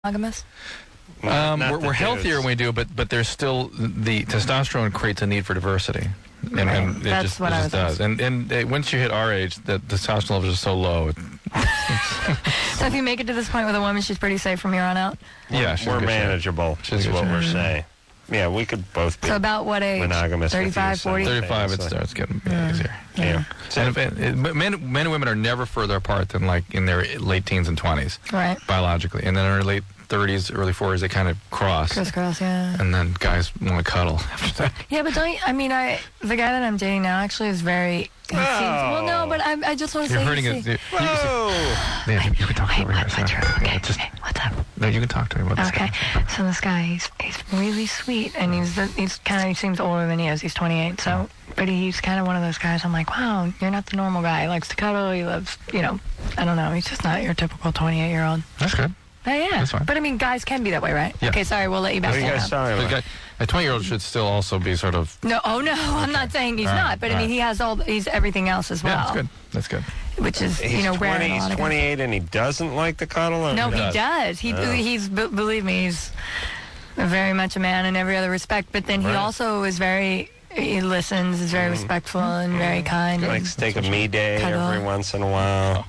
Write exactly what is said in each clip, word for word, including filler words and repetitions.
monogamous? Um, Not we're the we're healthier dudes. when we do, but but there's still the testosterone creates a need for diversity, and, Right. and it That's just, what it I just was does. And and uh, once you hit our age, the testosterone levels are so low. It, So if you make it to this point with a woman, she's pretty safe from here on out? yeah, she's We're in good shape. manageable, She's is in what good we're shape. saying. Yeah, we could both be So about what age? monogamous with you thirty-five, forty? thirty-five, it simultaneously. starts getting yeah, easier. Yeah. And if, it, it, men, men and women are never further apart than like in their late teens and twenties, Right. biologically. And then in their late thirties, early forties, they kind of cross. Crisscross, yeah. And then guys want to cuddle after that. Yeah, but don't you, I mean, I the guy that I'm dating now actually is very... he seems- well, no, but I, I just want to You're say... hurting you it. see- You, you, Whoa! yeah, you can talk to Hey, me over here. what, what's so- wrong? Okay, just, hey, what's up? no, you can talk to me about this. Okay, so this guy, he's he's really sweet, and he's the, he's kind of he seems older than he is. He's twenty-eight, so but he's kind of one of those guys. I'm like, wow, you're not the normal guy. He likes to cuddle. He loves, you know, I don't know. He's just not your typical twenty-eight year old. That's good. But yeah, That's fine. but I mean, guys can be that way, right? Yeah. Okay, sorry, we'll let you back What are you down. guys talking But a, about? guy, a twenty-year-old should still also be sort of... No, oh no, I'm not saying he's All right, not, but I all mean, right. he has all, he's everything else as well. Yeah, that's good. That's good. Which is, He's you know, rare twenty, in a lot he's of guys. twenty-eight and he doesn't like the cuddle? Or No, he he does. does. He Oh. he's b- believe me, he's very much a man in every other respect. But then he Right. also is very he listens, is very respectful and very kind. and- likes to take a me day Cuddle. every once in a while.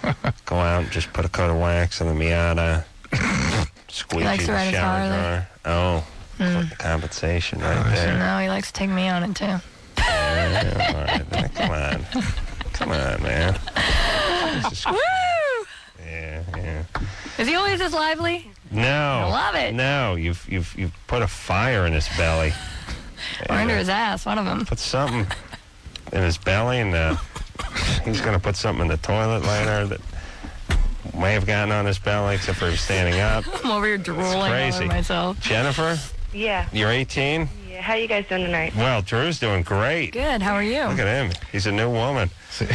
Go out and just put a coat of wax on the Miata. Squeegee likes to the ride his shower Harley. jar. Oh, Mm. compensation right there. No, he likes to take me on it too. Yeah, all right. Now, come on. Come on, man. Jesus Woo! Yeah, yeah. Is he always this lively? No. I love it. No, you've you've you've put a fire in his belly. Or under his ass, one of them. Put something in his belly, and uh, he's going to put something in the toilet later that may have gotten on his belly, except for him standing up. I'm over here drooling all crazy. over myself. Jennifer, Yeah. you're eighteen? Yeah. How you guys doing tonight? Well, Drew's doing great. Good. How are you? Look at him. He's a new woman.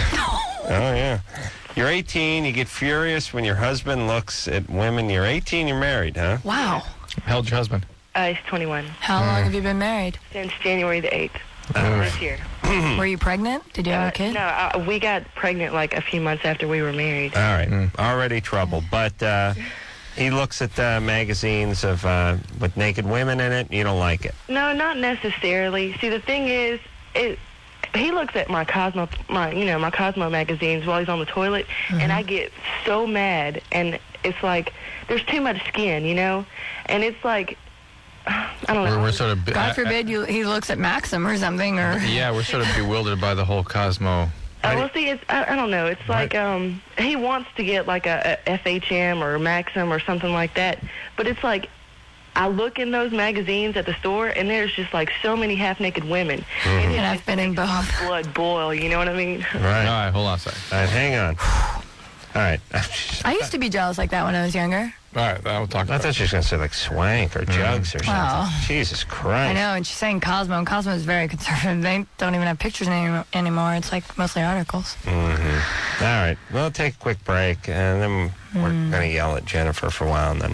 Oh, yeah. You're eighteen. You get furious when your husband looks at women. You're eighteen. You're married, huh? Wow. How old's your husband? Uh, he's twenty-one. How long have you been married? Since January the eighth All of right. this year. Were you pregnant? Did you have a Uh, kid? no, uh, we got pregnant like a few months after we were married. All right. Mm. Already trouble. But uh, he looks at uh, magazines of uh, with naked women in it. You don't like it. No, not necessarily. See, the thing is, it. He looks at my Cosmo, my you know, my Cosmo magazines while he's on the toilet, and I get so mad. And it's like there's too much skin, you know, and it's like I don't know. We're, we're sort of... God forbid you he looks at Maxim or something, or Yeah, we're sort of bewildered by the whole Cosmo. Uh, well, see, it's, I, I don't know. It's like um, he wants to get like a, a F H M or Maxim or something like that. But it's like I look in those magazines at the store, and there's just like so many half-naked women. And, it and I've just been in makes my both. blood boil. You know what I mean? Right. All right, hold on a second. All right, hang on. All right. I used to be jealous like that when I was younger. All right, I will talk I about thought she was going to say like swank or jugs or something. Wow. Jesus Christ. I know, and she's saying Cosmo, and Cosmo is very conservative. They don't even have pictures any, anymore. It's like mostly articles. Mm-hmm. All right. We'll take a quick break, and then we're Mm. going to yell at Jennifer for a while, and then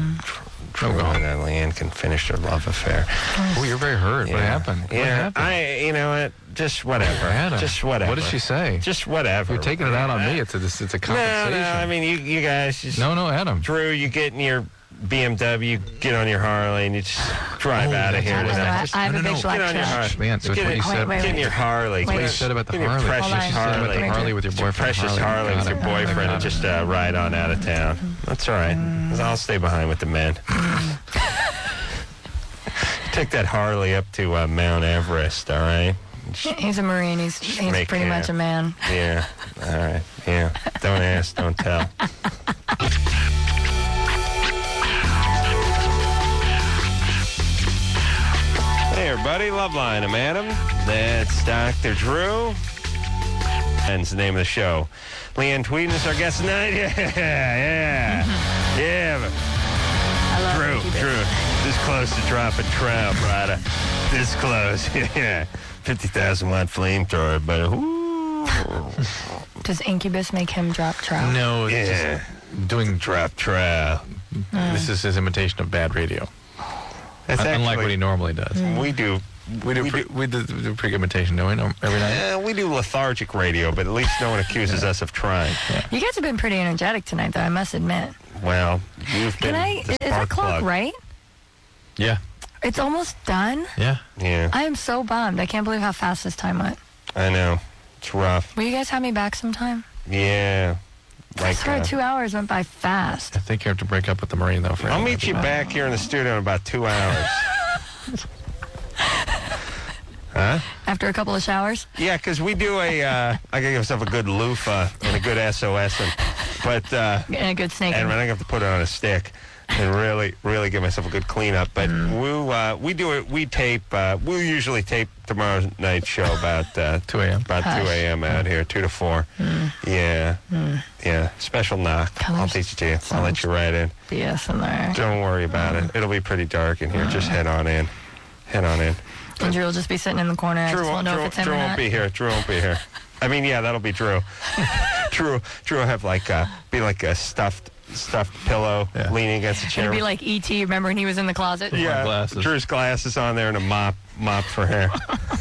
Drew go on. and then Leanne can finish their love affair. Oh, you're very hurt. What Yeah. happened? What Yeah, happened? I, you know what? Just whatever. Adam, Just whatever. What did she say? Just whatever. You're taking it out on me. It's a, it's a No, compensation. no, I mean, you, you guys just... no, no, Adam. Drew, you get in your B M W, get on your Harley, and you just drive Oh, out of that's here what I, it tonight. I, Just I have no, a no, big no. black get on your truck. Harley. Man, it's Get, what in, you said. wait, get in wait. your Harley. What you Get- said about the get in your Harley. precious Hold on. Harley. About the Harley with your Your boyfriend. precious Harley. Harley with Got your it. boyfriend Got and it. just uh, ride on out of town. That's all right. I'll stay behind with the men. Take that Harley up to uh, Mount Everest, all right? He's a Marine. He's, he's Make pretty him. much a man. Yeah, all right, yeah. Don't ask, don't tell. Hey, everybody, Loveline. I'm Adam. That's Doctor Drew. And it's the name of the show. Leanne Tweeden is our guest tonight. Yeah, yeah, yeah. I love Drew, Ricky Bit. Drew, this close to dropping trout, brother. This close. Yeah, fifty thousand watt flamethrower, but ooh. Does Incubus make him drop trout? No, it's Yeah, just doing... drop trout. This is his imitation of bad radio. That's Unlike actually, what he normally does. we do. We do, we pre- do- we do, we do pretty good imitation, don't we? No, every night? Uh, we do lethargic radio, but at least no one accuses us of trying. You guys have been pretty energetic tonight, though, I must admit. Well, you've been Can I? the Is spark that clock plug. right? Yeah. It's almost done. Yeah. Yeah, I am so bummed. I can't believe how fast this time went. I know. It's rough. Will you guys have me back sometime? Yeah. I Like, swear, uh, two hours went by fast. I think you have to break up with the Marine, though. For I'll everyone meet to you be back here in the studio in about two hours. Huh? After a couple of showers? Yeah, because we do a, uh, I gotta give myself a good loofah and a good S O S, and, but, uh, And a good snake. and I'm gonna have to put it on a stick and really, really give myself a good cleanup. But Mm. we'll, uh, we do it, we tape, uh, we'll usually tape tomorrow night's show about, uh, two a.m. about Hush. two a.m. out here, two to four. Yeah. Yeah. Special knock. I'll Colors teach it to you. I'll let you right in. B S in there. Don't worry about it. It'll be pretty dark in here. Just head on in. Head on in. And Drew will just be sitting in the corner. I Drew, just won't won't, know Drew, if it's him Drew or won't not. be here. Drew won't be here. I mean, yeah, that'll be Drew. Drew, Drew will have like uh, be like a stuffed, stuffed pillow Yeah. leaning against the chair. It'd be like E T. Remember when he was in the closet? yeah, glasses. Drew's glasses on there and a mop, mop for hair.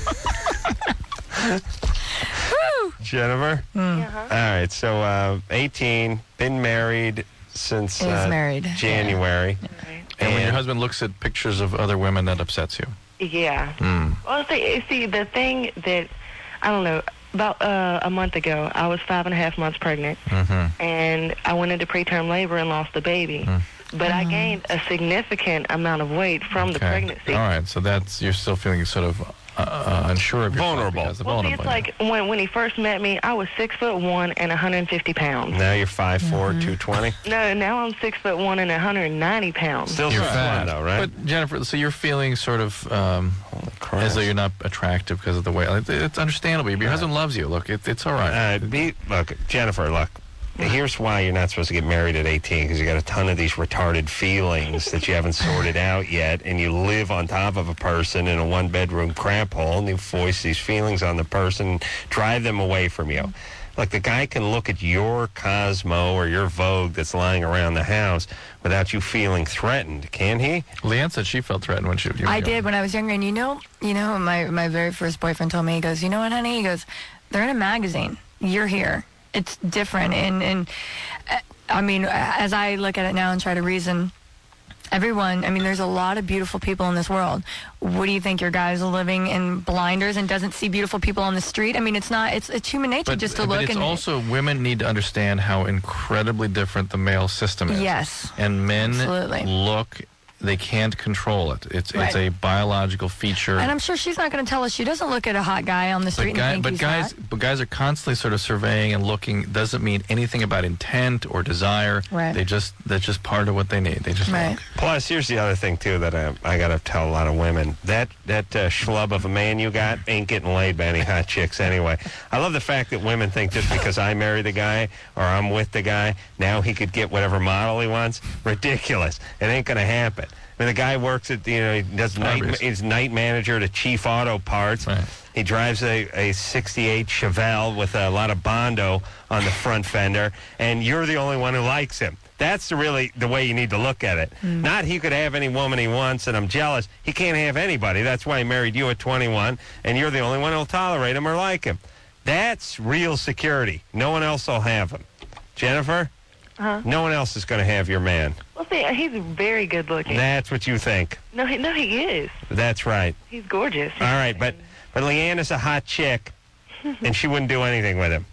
Jennifer. Uh-huh. All right, so uh, eighteen, been married since Is uh, married. January. Right. And when your And- husband looks at pictures of other women, that upsets you. Yeah. Mm. Well, see, see, the thing that, I don't know, about uh, a month ago, I was five and a half months pregnant, Mm-hmm. and I went into preterm labor and lost the baby. But I gained a significant amount of weight from the Okay. pregnancy. All right, so that's you're still feeling sort of uh, uh, unsure of yourself. Vulnerable. because of Well, see, it's vulnerable, like when when he first met me, I was six foot one and one hundred fifty pounds. Now you're five four, two twenty. No, now I'm six foot one and one hundred ninety pounds. Still You're six fat, one though, right? But Jennifer, so you're feeling sort of um, Christ. as though you're not attractive because of the weight. Like, It's understandable. Your husband loves you. Look, it, it's all right. Uh, be, look, Jennifer, look. Here's why you're not supposed to get married at eighteen, because you got a ton of these retarded feelings that you haven't sorted out yet, and you live on top of a person in a one-bedroom crap hole, and you voice these feelings on the person, drive them away from you. Like, the guy can look at your Cosmo or your Vogue that's lying around the house without you feeling threatened, can he? Leanne said she felt threatened when she was I young. did when I was younger. And you know, you know, my, my very first boyfriend told me, he goes, you know what, honey? He goes, they're in a magazine. You're here. It's different. And, and uh, I mean, as I look at it now and try to reason, everyone, I mean, there's a lot of beautiful people in this world. What do you think? Your guy's living in blinders and doesn't see beautiful people on the street? I mean, it's not, it's, it's human nature But, just to but look it's and... also, women need to understand how incredibly different the male system is. Yes. And men Absolutely. look, they can't control it. It's Right. it's a biological feature. And I'm sure she's not going to tell us she doesn't look at a hot guy on the street But, guy, and think but he's guys, hot. but guys are constantly sort of surveying and looking. Doesn't mean anything about intent or desire. Right. They just that's just part of what they need. They just Right. look. Plus, here's the other thing, too, that I, I got to tell a lot of women. That that uh, schlub of a man you got ain't getting laid by any hot chicks anyway. I love the fact that women think just because I marry the guy or I'm with the guy, now he could get whatever model he wants. Ridiculous. It ain't going to happen. I mean, the guy works at, you know, he does night, Obvious. he's night manager at Chief Auto Parts. Right. He drives a, a sixty-eight Chevelle with a lot of Bondo on the front fender, and you're the only one who likes him. That's the really the way you need to look at it. Not he could have any woman he wants, and I'm jealous. He can't have anybody. That's why he married you at twenty-one, and you're the only one who'll tolerate him or like him. That's real security. No one else will have him. Jennifer, Huh? no one else is going to have your man. Well, see, he's very good looking. That's what you think. No, he, no, he is. That's right. He's gorgeous. All right, but but Leanne is a hot chick, and she wouldn't do anything with him.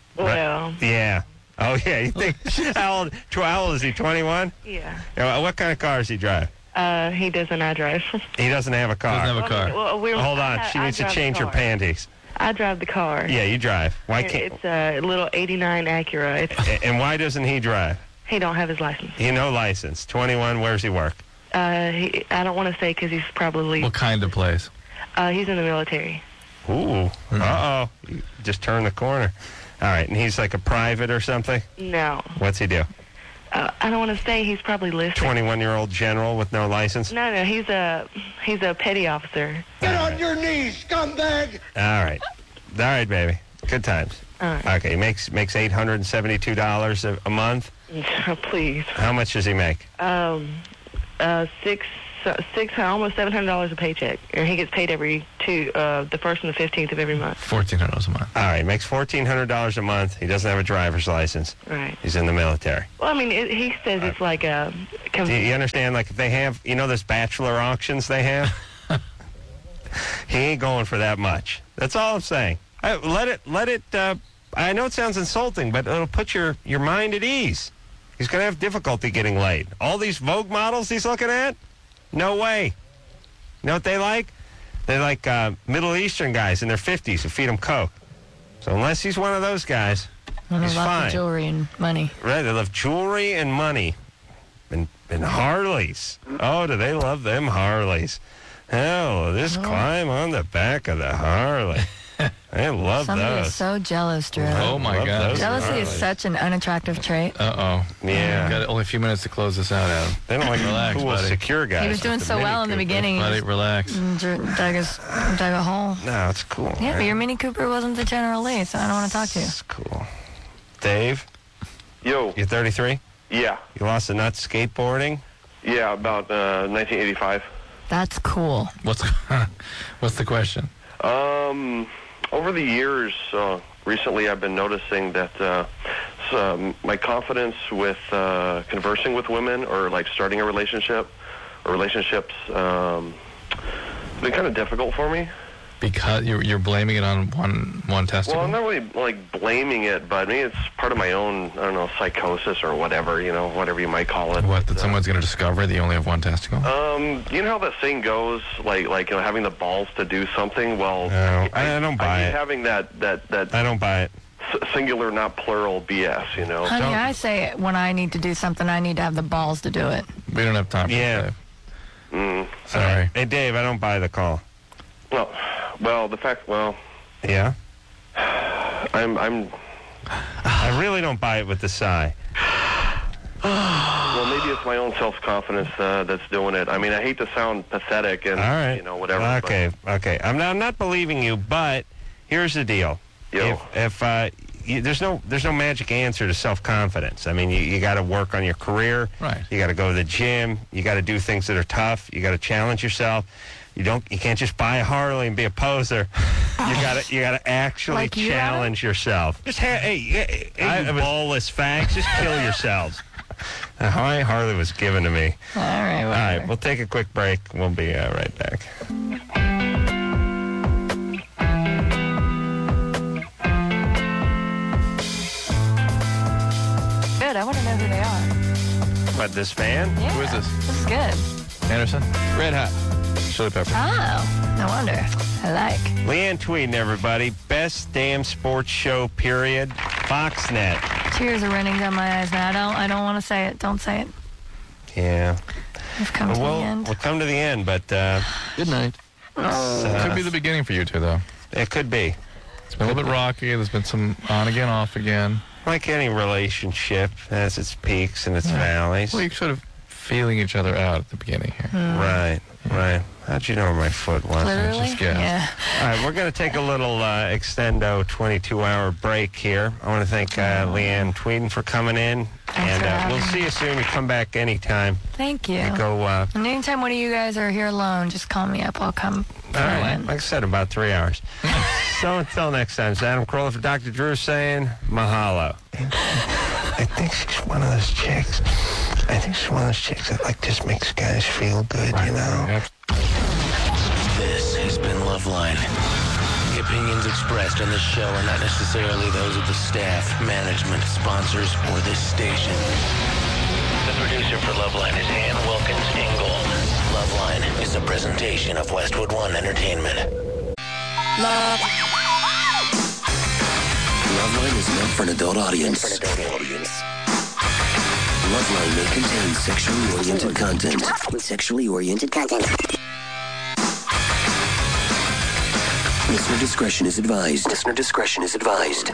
Well, Yeah. Oh, yeah. You think how old? tw- How old is he? twenty-one. yeah. What kind of car does he drive? Uh, he doesn't. I drive. He doesn't have a car. Doesn't have a car. Well, we're, Hold on. I- She I needs to drive the change her car. panties. I drive the car. Yeah, you drive. Why It- can't? It's a little eighty-nine Acura. It's, a- And why doesn't he drive? he don't have his license. He no license. twenty-one. Where's he work? Uh, he, I don't want to say because he's probably. What kind of place? Uh, he's in the military. Ooh. Uh oh. You just turned the corner. All right. And he's like a private or something. No, What's he do? uh, I don't want to say he's probably listed. twenty-one-year-old general with no license. No, no, he's a he's a petty officer. Get on your knees, scumbag! All right. All right, baby. Good times. All right. Okay. Makes makes eight hundred and seventy-two dollars a a month. Please. How much does he make? Um, uh, six, uh, six, almost seven hundred dollars a paycheck, and he gets paid every two, uh, the first and the fifteenth of every month. fourteen hundred dollars a month. All right, makes fourteen hundred dollars a month. He doesn't have a driver's license. Right. He's in the military. Well, I mean, it, he says it's like a. Do you understand? Like, if they have, you know, those bachelor auctions they have. He ain't going for that much. That's all I'm saying. I, let it, let it. Uh, I know it sounds insulting, but it'll put your your mind at ease. He's going to have difficulty getting laid. All these Vogue models he's looking at, no way. You know what they like? They like uh, Middle Eastern guys in their fifties who feed them coke. So unless he's one of those guys, And he's they love fine. the jewelry and money. Right, they love jewelry and money. And, and Harleys. Oh, do they love them Harleys. Hell, this climb on the back of the Harley. I love Somebody those. is so jealous, Drew. Oh, my Love God. those Jealousy is Harleys. such an unattractive trait. Uh-oh. Yeah. Got only a few minutes to close this out, Adam. They don't like Relax, cool, buddy. secure guys. He was doing with so Mini well in the Cooper. beginning. Buddy, relax. And Drew dug, his, dug a hole. No, it's cool. Yeah, but man. your Mini Cooper wasn't the General Lee, so I don't want to talk to you. It's cool. Dave, Yo, you're thirty-three? yeah, You lost a nut skateboarding? yeah, about uh, nineteen eighty-five. That's cool. What's what's the question? Um, over the years, uh, recently I've been noticing that uh, some, my confidence with uh, conversing with women or like starting a relationship or relationships um, it's been kind of difficult for me. Because you're you're blaming it on one one testicle? Well, I'm not really like blaming it, but I mean it's part of my own, I don't know, psychosis or whatever, you know, whatever you might call it. What, that Uh, someone's going to discover that you only have one testicle? Um, you know how that saying goes, like, like you know, having the balls to do something. Well, No, I- I don't buy I hate it. having that that that I don't buy it. s- singular, not plural B S. You know. Honey, Don't- I say when I need to do something, I need to have the balls to do it. We don't have time for Yeah. that. Mm, Sorry. Hey, Dave, I don't buy the call. well, well, the fact, well, Yeah? I'm I'm I really don't buy it with the sigh. well, maybe it's my own self confidence uh, that's doing it. I mean, I hate to sound pathetic and All right. you know whatever. Okay, okay. I'm not, I'm not believing you, but here's the deal. Yo. If, if uh, you, there's no there's no magic answer to self-confidence. I mean, you, you got to work on your career. Right. You got to go to the gym. You got to do things that are tough. You got to challenge yourself. You don't. You can't just buy a Harley and be a poser. You got to. You got to actually Like you, Adam? challenge yourself. Just ha- hey, hey, hey, I- you I was- ballless fags. Just kill yourselves. Uh, my Harley was given to me. All right, All whatever. right, we'll take a quick break. We'll be uh, right back. Good, I want to know who they are. What, this fan? Yeah, Who is this? This is good. Anderson? Red Hot. Chili Pepper. Oh, no wonder. I like. Leanne Tweeden, everybody. Best damn sports show, period. Foxnet. Tears are running down my eyes now. I don't. I don't want to say it. Don't say it. Yeah. We've come to We'll, the end. we'll come to the end, but uh, Good night. uh, Could be the beginning for you two, though. it could be. It's been a little bit rocky. There's been some on again, off again. Like any relationship, has its peaks and its valleys. Well, you're sort of feeling each other out at the beginning here. Right, right. How'd you know where my foot was? Literally. just guessed. Yeah. All right, we're going to take a little uh, extendo twenty-two hour break here. I want to thank uh, Leanne Tweeden for coming in. and for uh, having we'll me. see you soon. You come back anytime. Thank you. You go, uh, And anytime one of you guys are here alone, just call me up. I'll come. all right, fill in. like I said, about three hours. So until next time, it's Adam Carolla for Doctor Drew saying mahalo. I think she's one of those chicks. I think she's one of those chicks that like just makes guys feel good, you know? Yep. This has been Loveline. The opinions expressed on this show are not necessarily those of the staff, management, sponsors, or this station. The producer for Loveline is Ann Wilkins Ingold. Loveline is a presentation of Westwood One Entertainment. Love. Loveline is meant for an adult audience. For an adult audience. Loveline may contain sexually oriented content. Sexually oriented content. Listener discretion is advised. Listener discretion is advised.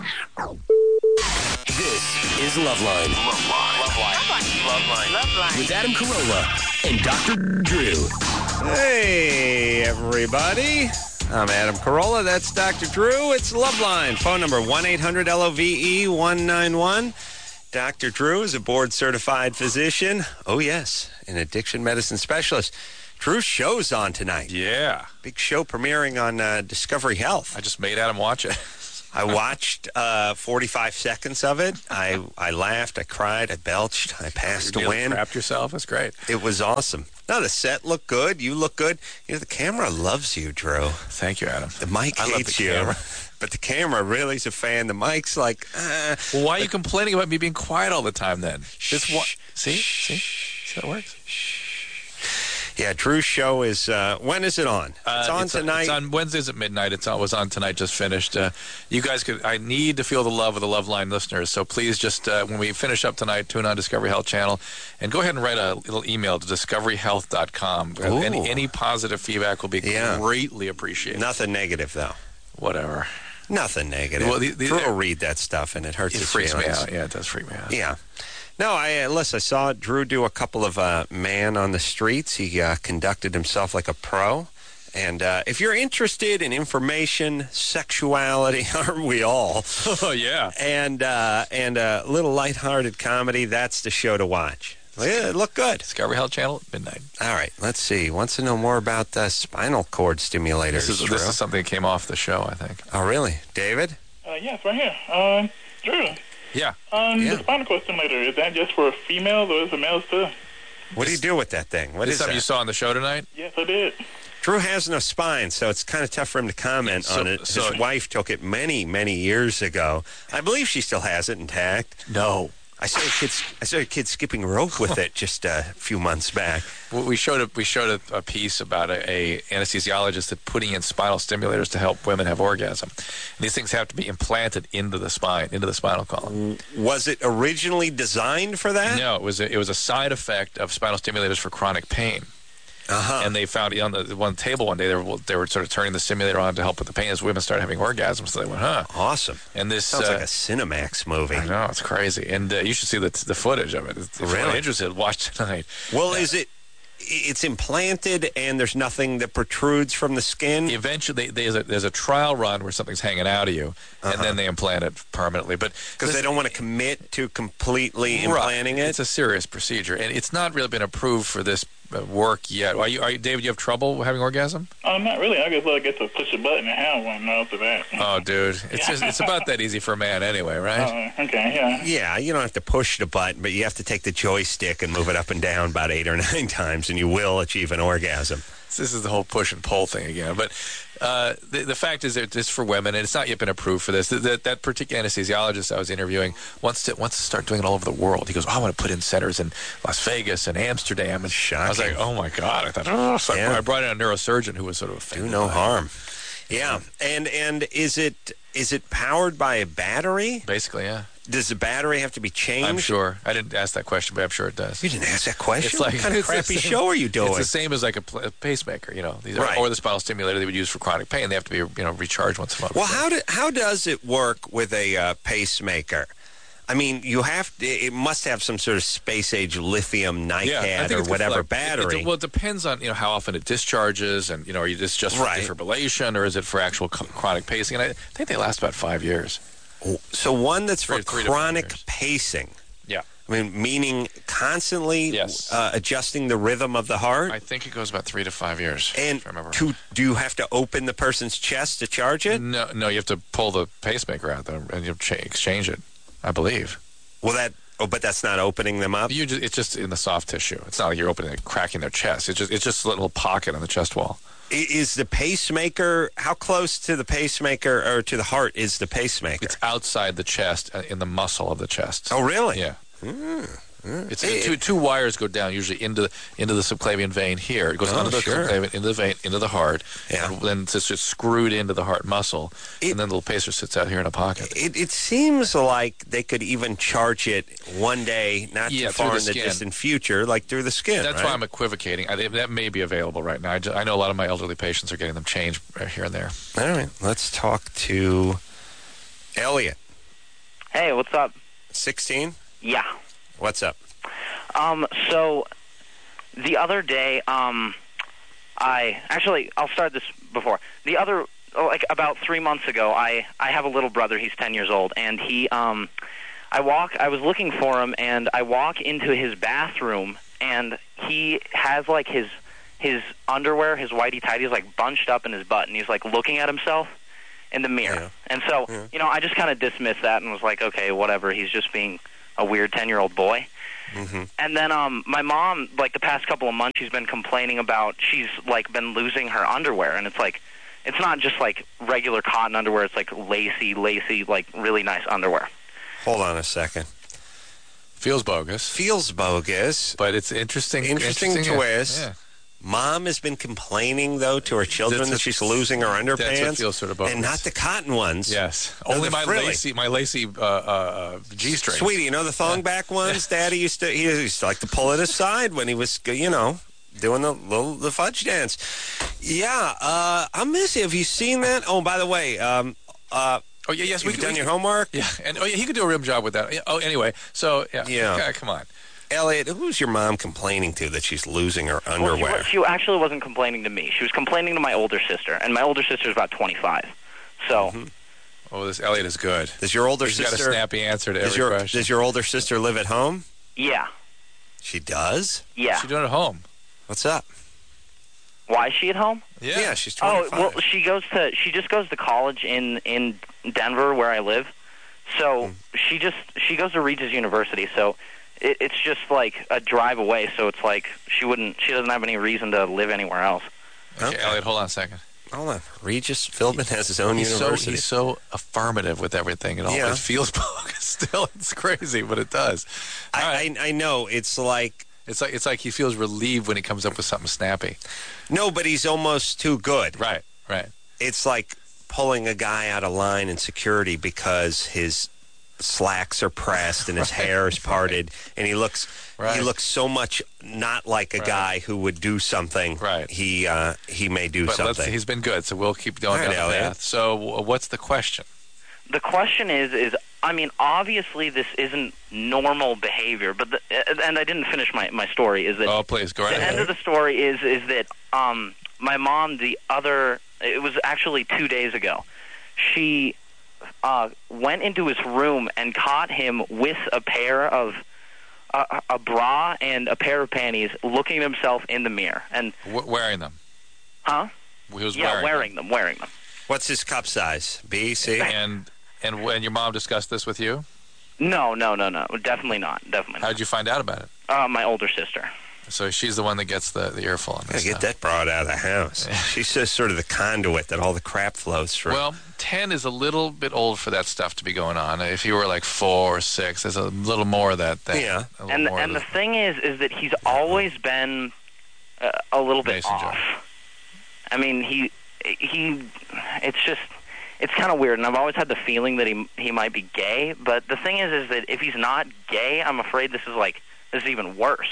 This is Loveline. Loveline. Loveline. Loveline. Loveline. With Adam Carolla and Doctor Drew. Hey, everybody. I'm Adam Carolla. That's Doctor Drew. It's Loveline. Phone number one eight hundred L O V E one nine one. Doctor Drew is a board-certified physician. Oh, yes, an addiction medicine specialist. Drew's show's on tonight. Yeah. Big show premiering on uh, Discovery Health. I just made Adam watch it. I watched uh, forty-five seconds of it. I, I laughed, I cried, I belched, I passed You a win. crapped yourself. That's great. It was awesome. No, the set looked good. You look good. You know, the camera loves you, Drew. Thank you, Adam. The mic I love hates the you. camera. But the camera really is a fan. The mic's like, uh, Well, why are you complaining about me being quiet all the time then? This Shh, wa- See? See? See how it works? yeah, Drew's show is, uh, when is it on? It's Uh, on it's, tonight. It's on Wednesdays at midnight. It's on, was on tonight, just finished. Uh, you guys could, I need to feel the love of the Loveline listeners, so please just, uh, when we finish up tonight, tune on Discovery Health Channel, and go ahead and write a little email to discovery health dot com. Uh, Any, Ooh. any positive feedback will be Yeah. greatly appreciated. Nothing negative, though. Whatever. Nothing negative. Well, the- the- Drew will read that stuff, and it hurts It his freaks me feelings. out. Yeah, it does freak me out. Yeah. No, I uh, listen, I saw Drew do a couple of uh, man on the streets. He uh, conducted himself like a pro. And uh, if you're interested in information, sexuality, aren't we all? Oh, yeah. And uh, and a little lighthearted comedy, that's the show to watch. Yeah, it looked good. Discovery Health Channel at midnight. All right, let's see. Wants to know more about uh, spinal cord stimulators. This is, Drew. this is something that came off the show, I think. Oh, really? David? Uh, yes, right here. Um, Drew. Yeah. Um, Yeah. the spinal cord stimulator, is that just for females or is it males too? What do you do with that thing? What This is something that? you saw on the show tonight? Yes, I did. Drew has no spine, so it's kind of tough for him to comment So- on it. His so- wife took it many, many years ago. I believe she still has it intact. No. I saw a kid, I saw a kid skipping rope with it just a few months back. Well, we showed a, we showed a, a piece about a, a anesthesiologist that putting in spinal stimulators to help women have orgasm. And these things have to be implanted into the spine, into the spinal column. Was it originally designed for that? No, it was a, it was a side effect of spinal stimulators for chronic pain. Uh-huh. And they found it on the one table one day. They were they were sort of turning the simulator on to help with the pain as women started having orgasms. So they went, huh? Awesome. And this Sounds uh, like a Cinemax movie. I know, it's crazy. And uh, you should see the the footage of it. If Really? you're interested, watch tonight. Well, Uh, is it? It's implanted, and there's nothing that protrudes from the skin. Eventually, there's a, there's a trial run where something's hanging out of you, and Uh-huh. then they implant it permanently. But Because this- they don't want to commit to completely Right. implanting it. It's a serious procedure, and it's not really been approved for this uh, work yet. Are you, are you, David? You have trouble having orgasm? Oh, not really. I just like get to push a button and have one after that. Oh, dude, it's just it's about that easy for a man anyway, right? Oh, okay, yeah. Yeah, you don't have to push the button, but you have to take the joystick and move it up and down about eight or nine times, and you will achieve an orgasm. This is the whole push and pull thing again. But uh, the, the fact is that it's for women, and it's not yet been approved for this. That, that particular anesthesiologist I was interviewing wants to wants to start doing it all over the world. He goes, oh, I want to put in centers in Las Vegas and Amsterdam. And I was like, oh, my God. I thought, oh. So Yeah. I brought in a neurosurgeon who was sort of offended Do no by it. harm. Yeah, and and is it is it powered by a battery? Basically, yeah. Does the battery have to be changed? I'm sure. I didn't ask that question, but I'm sure it does. You didn't ask that question. It's like, what kind of it's the crappy same- show are you doing? It's the same as like a, pl- a pacemaker, you know, these are, Right. or the spinal stimulator they would use for chronic pain. They have to be, you know, recharged once a month. Well, how do, how does it work with a uh, pacemaker? I mean, you have to, it must have some sort of space age lithium Yeah, I NiCad think or it's whatever like- battery. It, it, well, it depends on you know how often it discharges, and you know, are you this just for Right. defibrillation or is it for actual c- chronic pacing? And I think they last about five years. so one that's for Three- three to five chronic years. pacing. Yeah, I mean, meaning constantly Yes. uh, adjusting the rhythm of the heart. I think it goes about three to five years. and if I remember. to, do you have to open the person's chest to charge it? No, no, you have to pull the pacemaker out though, and you cha- exchange it. I believe. Well, that. Oh, but that's not opening them up. You just, it's just in the soft tissue. It's not like you're opening and cracking their chest. It's just it's just a little pocket on the chest wall. I- Is the pacemaker, how close to the pacemaker or to the heart is the pacemaker? It's outside the chest, uh, in the muscle of the chest. Oh, really? Yeah. Mm, mm. It's Hey, two two wires go down usually into into the subclavian vein here. It goes Oh, under the sure. subclavian, into the vein, into the heart, Yeah. and then it's just screwed into the heart muscle, It- and then the little pacer sits out here in a pocket. It, it seems like they could even charge it one day, not Yeah, too through far the in the skin. distant future, like through the skin. That's right? why I'm equivocating. I, that may be available right now. I, ju- I know a lot of my elderly patients are getting them changed uh, here and there. All right, let's talk to Elliot. Hey, what's up? sixteen? Yeah. What's up? Um, so the other day, um, I actually I'll start this before the other oh, like about three months ago. I I have a little brother. He's ten years old, and he um, I walk. I was looking for him, and I walk into his bathroom, and he has like his his underwear, his whitey tighties, like bunched up in his butt, and he's like looking at himself in the mirror. Yeah. And so, Yeah. you know, I just kind of dismissed that and was like, okay, whatever. He's just being a weird ten-year-old boy. Mm-hmm. And then um, my mom, like the past couple of months, she's been complaining about she's like been losing her underwear, and it's like it's not just like regular cotton underwear. It's like lacy, lacy, like really nice underwear. Hold on a second. Feels bogus. Feels bogus. But it's interesting. Interesting, interesting twist. Yeah. Mom has been complaining, though, to her children That's that a- she's losing her underpants. That's what feels sort of bogus. And not the cotton ones. Yes. No, Only the my frilly. lacy, my lacy uh, uh, G-string. Sweetie, you know the thong back ones? Daddy used to, he used to like to pull it aside when he was, you know, doing the little the fudge dance. Yeah, uh, I'm missing. Have you seen that? Oh, by the way, um, uh, Oh yeah, yes. you've we, done we, your homework? Yeah, and oh yeah, he could do a rim job with that. Oh, anyway, so yeah, Yeah. Okay, come on. Elliot, who's your mom complaining to that she's losing her Well, she, underwear? wa- she actually wasn't complaining to me. She was complaining to my older sister, and my older sister's about twenty-five. So, Mm-hmm. Oh, this Elliot is good. Does your older He's got a sister snappy answer to does every your, question. Does your older sister live at home? yeah, She does? yeah. What's she doing at home? What's up? Why is she at home? Yeah, she's Oh, twenty-five. well, she goes to she just goes to college in in Denver, where I live. So she just she goes to Regis University. So it, it's just like a drive away. So it's like she wouldn't she doesn't have any reason to live anywhere else. Okay, Elliot, hold on a second. Hold on. Regis Philbin has his own He's so, university. he's so affirmative with everything and all. Yeah. It feels bogus still. It's crazy, but it does. I, I I know. It's like It's like it's like he feels relieved when he comes up with something snappy. no, but he's almost too good. Right, right. It's like pulling a guy out of line in security because his slacks are pressed and his hair is parted, and he looks Right. he looks so much not like a Right. guy who would do something. Right. He uh, he may do But let's, something. he's been good, so we'll keep going All right, down the Elliot. path. So, w- what's the question? The question is is I mean obviously this isn't normal behavior, but the, and I didn't finish my my story. Is that Oh, please go right the ahead. end of the story is is that um, my mom, the other, it was actually two days ago, she uh, went into his room and caught him with a pair of uh, a bra and a pair of panties, looking at himself in the mirror. And W- wearing them. huh? He was Yeah, wearing, wearing them, wearing them. What's his cup size? B, C? them. And and when your mom discussed this with you, No, no, no, no, definitely not, definitely how not. did you find out about it? Uh, my older sister. So she's the one that gets the, the earful on Gotta this get stuff. that broad out of the house. She's just sort of the conduit that all the crap flows through. Well, ten is a little bit old for that stuff to be going on. If you were like four or six, there's a little more of that thing. Yeah. A little And more and of the thing is, is that he's always been uh, a little bit Mason off. jar. I mean, he he. It's just it's kind of weird, and I've always had the feeling that he he might be gay. But the thing is, is that if he's not gay, I'm afraid this is like this is even worse.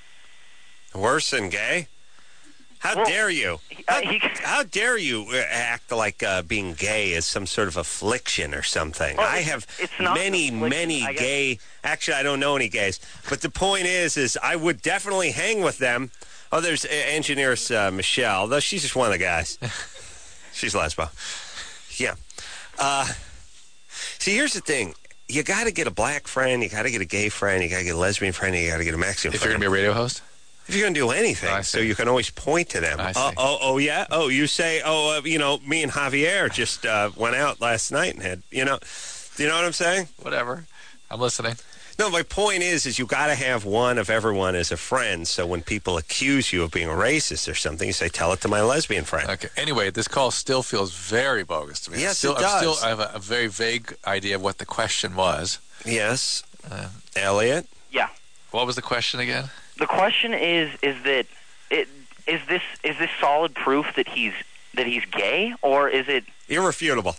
Worse than gay? How Well, dare you? uh, How, he- how dare you uh, act like uh, being gay is some sort of affliction or something? Well, I it's- have it's not many, an affliction, many I guess. gay. Actually, I don't know any gays. But the point is, is I would definitely hang with them. Oh, there's uh, engineers uh, Michelle, though she's just one of the guys. She's lesbo. Yeah. Uh, see, here's the thing. You got to get a black friend. You got to get a gay friend. You got to get a lesbian friend. You got to get a Mexican If friend. you're going to be a radio host? If you're going to do anything, I so see. you can always point to them. I see. Oh, oh, oh, yeah. Oh, you say, oh, uh, you know, me and Javier just uh, went out last night and had, you know, you know what I'm saying? Whatever. I'm listening. No, my point is, is you got to have one of everyone as a friend. So when people accuse you of being a racist or something, you say, tell it to my lesbian friend. Okay. Anyway, this call still feels very bogus to me. Yes, still, it I'm does. still, I have a, a very vague idea of what the question was. Yes, Uh, Elliot. Yeah. what was the question again? The question is is that it is this is this solid proof that he's that he's gay, or is it? Irrefutable.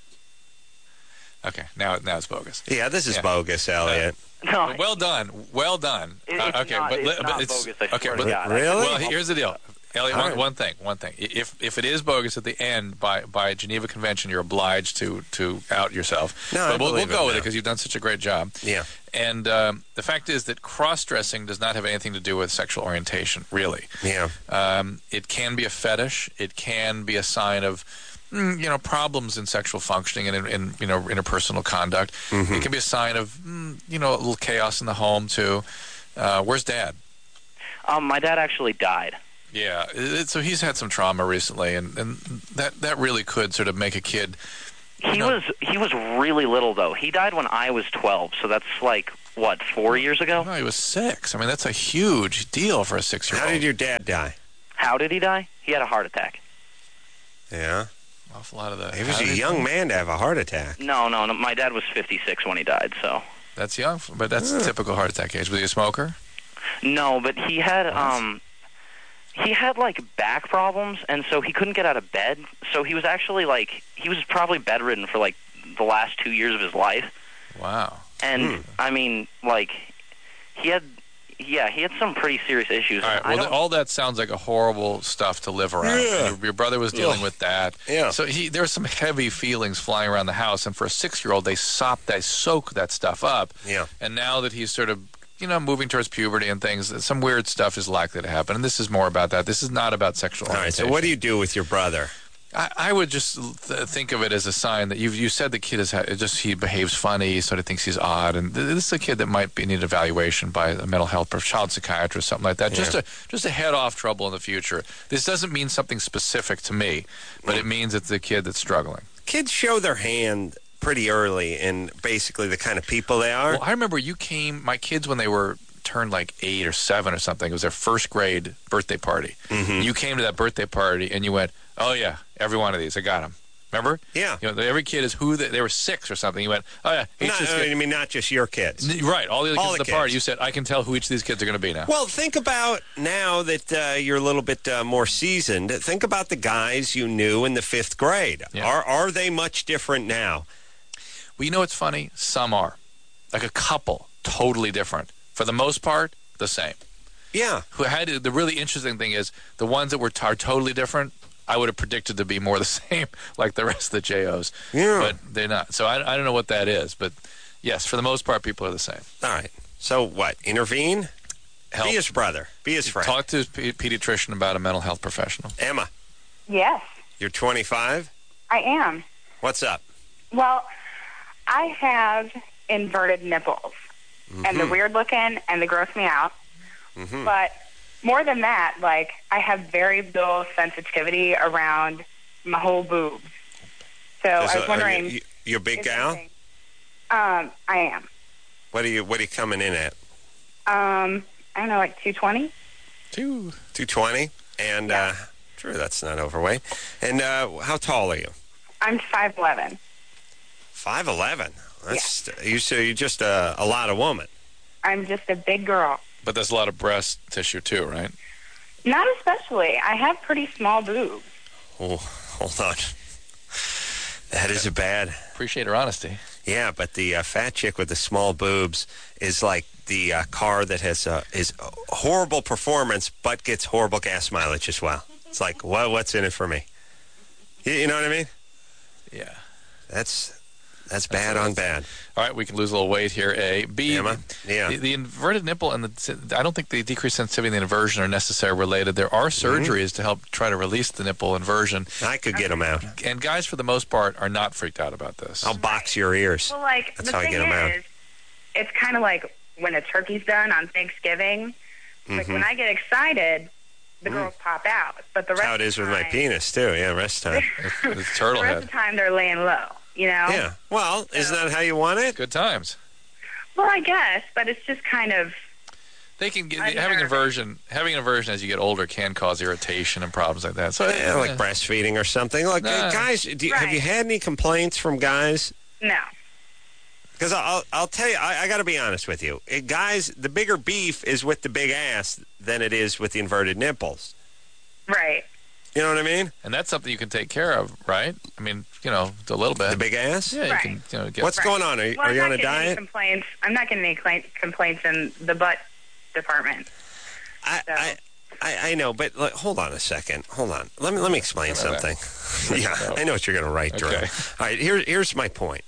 Okay, now now it's bogus. Yeah, this is Yeah. bogus, Elliot. No, Well done, well done. It- Uh, it's okay, not- but, it's li- but not it's bogus, I okay. swear to But God. Really? well, here's the deal, Elliot. All One, right. one thing, one thing. If if it is bogus at the end by by Geneva Convention, you're obliged to to out yourself. No, I but we'll, we'll believe it go with it now. because you've done such a great job. Yeah. And um, the fact is that cross-dressing does not have anything to do with sexual orientation, really. Yeah. Um, it can be a fetish. It can be a sign of mm, you know, problems in sexual functioning and in, in you know, interpersonal conduct. Mm-hmm. It can be a sign of, mm, you know, a little chaos in the home, too. Uh, where's Dad? Um, my dad actually died. Yeah, it, so he's had some trauma recently, and, and that, that really could sort of make a kid... He know, was he was really little, though. He died when I was twelve, so that's like, what, four years ago? No, he was six. I mean, that's a huge deal for a six-year-old. How did your dad die? How did he die? He had a heart attack. Yeah. Awful lot of that. He was a young man to have a heart attack. No, no, no. My dad was fifty-six when he died, so... That's young, but that's the typical heart attack age. Was he a smoker? No, but he had... um. He had, like, back problems, and so he couldn't get out of bed. So he was actually, like, he was probably bedridden for, like, the last two years of his life. Wow. And, hmm. I mean, like, he had, yeah, he had some pretty serious issues. All right, well, all that sounds like a horrible stuff to live around. Yeah. Your, your brother was dealing Ugh. with that. Yeah. So he, there were some heavy feelings flying around the house, and for a six-year-old, they sop, they soak that stuff up. Yeah. And now that he's sort of, you know, moving towards puberty and things, some weird stuff is likely to happen. And this is more about that. This is not about sexual All right, orientation. so what do you do with your brother? I, I would just th- think of it as a sign that you you said the kid is ha- just he behaves funny, he sort of thinks he's odd, and th- this is a kid that might be need evaluation by a mental health or child psychiatrist, something like that. Yeah. Just to just to head off trouble in the future. This doesn't mean something specific to me, but it means it's the kid that's struggling. Kids show their hand pretty early in basically the kind of people they are. Well, I remember you came, my kids when they were turned like eight or seven or something. It was their first grade birthday party. Mm-hmm. You came to that birthday party and you went, "Oh yeah, every one of these, I got them." Remember? Yeah. You know, every kid is who they, they were six or something. You went, "Oh yeah, each Not, this I kid." mean, not just your kids. N- Right, all the other All kids the at the party. kids. You said, "I can tell who each of these kids are going to be now." Well, think about now that uh, you're a little bit uh, more seasoned. Think about the guys you knew in the fifth grade. Yeah. Are are they much different now? Well, you know what's funny? Some are. Like a couple, totally different. For the most part, the same. Yeah. Who had to, the really interesting thing is the ones that were t- are totally different, I would have predicted to be more the same like the rest of the J Os. Yeah. But they're not. So I, I don't know what that is. But yes, for the most part, people are the same. All right. So what? Intervene? Help. Be his brother. Be his friend. Talk to his pe- pediatrician about a mental health professional. Emma, Yes, you're twenty-five. I am. What's up? Well, I have inverted nipples, and they're weird looking, and they gross me out. Mm-hmm. But more than that, like, I have very low sensitivity around my whole boobs. So Is, I was uh, wondering... You, you a big if gal? anything- Um, I am. What are you? What are you coming in at? Um, I don't know, like two twenty? Two. two twenty. And uh, sure, that's not overweight. And uh, how tall are you? I'm five eleven. five eleven. That's you. So you're just a, a lot of woman. I'm just a big girl. But there's a lot of breast tissue too, right? Not especially. I have pretty small boobs. Oh, hold on. That is a bad. Appreciate her honesty. Yeah, but the uh, fat chick with the small boobs is like the uh, car that has uh, is horrible performance but gets horrible gas mileage as well. It's like, what? What's in it for me? You, you know what I mean? Yeah. That's that's bad on bad. All right, we can lose a little weight here. A. B. Emma? Yeah. The, the inverted nipple and the I don't think the decreased sensitivity and the inversion are necessarily related. There are surgeries Mm-hmm. to help try to release the nipple inversion. I could get them out. And guys, for the most part, are not freaked out about this. I'll box your ears. Well, like, That's the how I thing get 'em out. is, it's kind of like when a turkey's done on Thanksgiving. Like, Mhm. when I get excited, the Mm. girls pop out. But the rest How it of is the with my time, penis, too. Yeah, rest time. The turtle the rest head. of the time, they're laying low, you know? Yeah. Well, isn't that how you want it? Good times. Well, I guess, but it's just kind of... They can get, I'm having nervous. inversion. Having inversion as you get older can cause irritation and problems like that. So, Yeah, like eh. breastfeeding or something. Like, Nah. guys, do you, have Right. you had any complaints from guys? No. Because I'll, I'll tell you, I, I got to be honest with you. It, guys, the bigger beef is with the big ass than it is with the inverted nipples. Right. You know what I mean? And that's something you can take care of, right? I mean, you know, a little bit. The big ass? Yeah, you Right. can. You know, get, What's Right. going on? Are, you- Well, are I'm you not on a getting Any diet? complaints. I'm not getting any cla- complaints in the butt department. I, So- I, I, I know, but like, hold on a second. Hold on. Let me let me explain All right. something. Yeah, I know what you're going to write, Drew. Okay. All right, here, here's my point.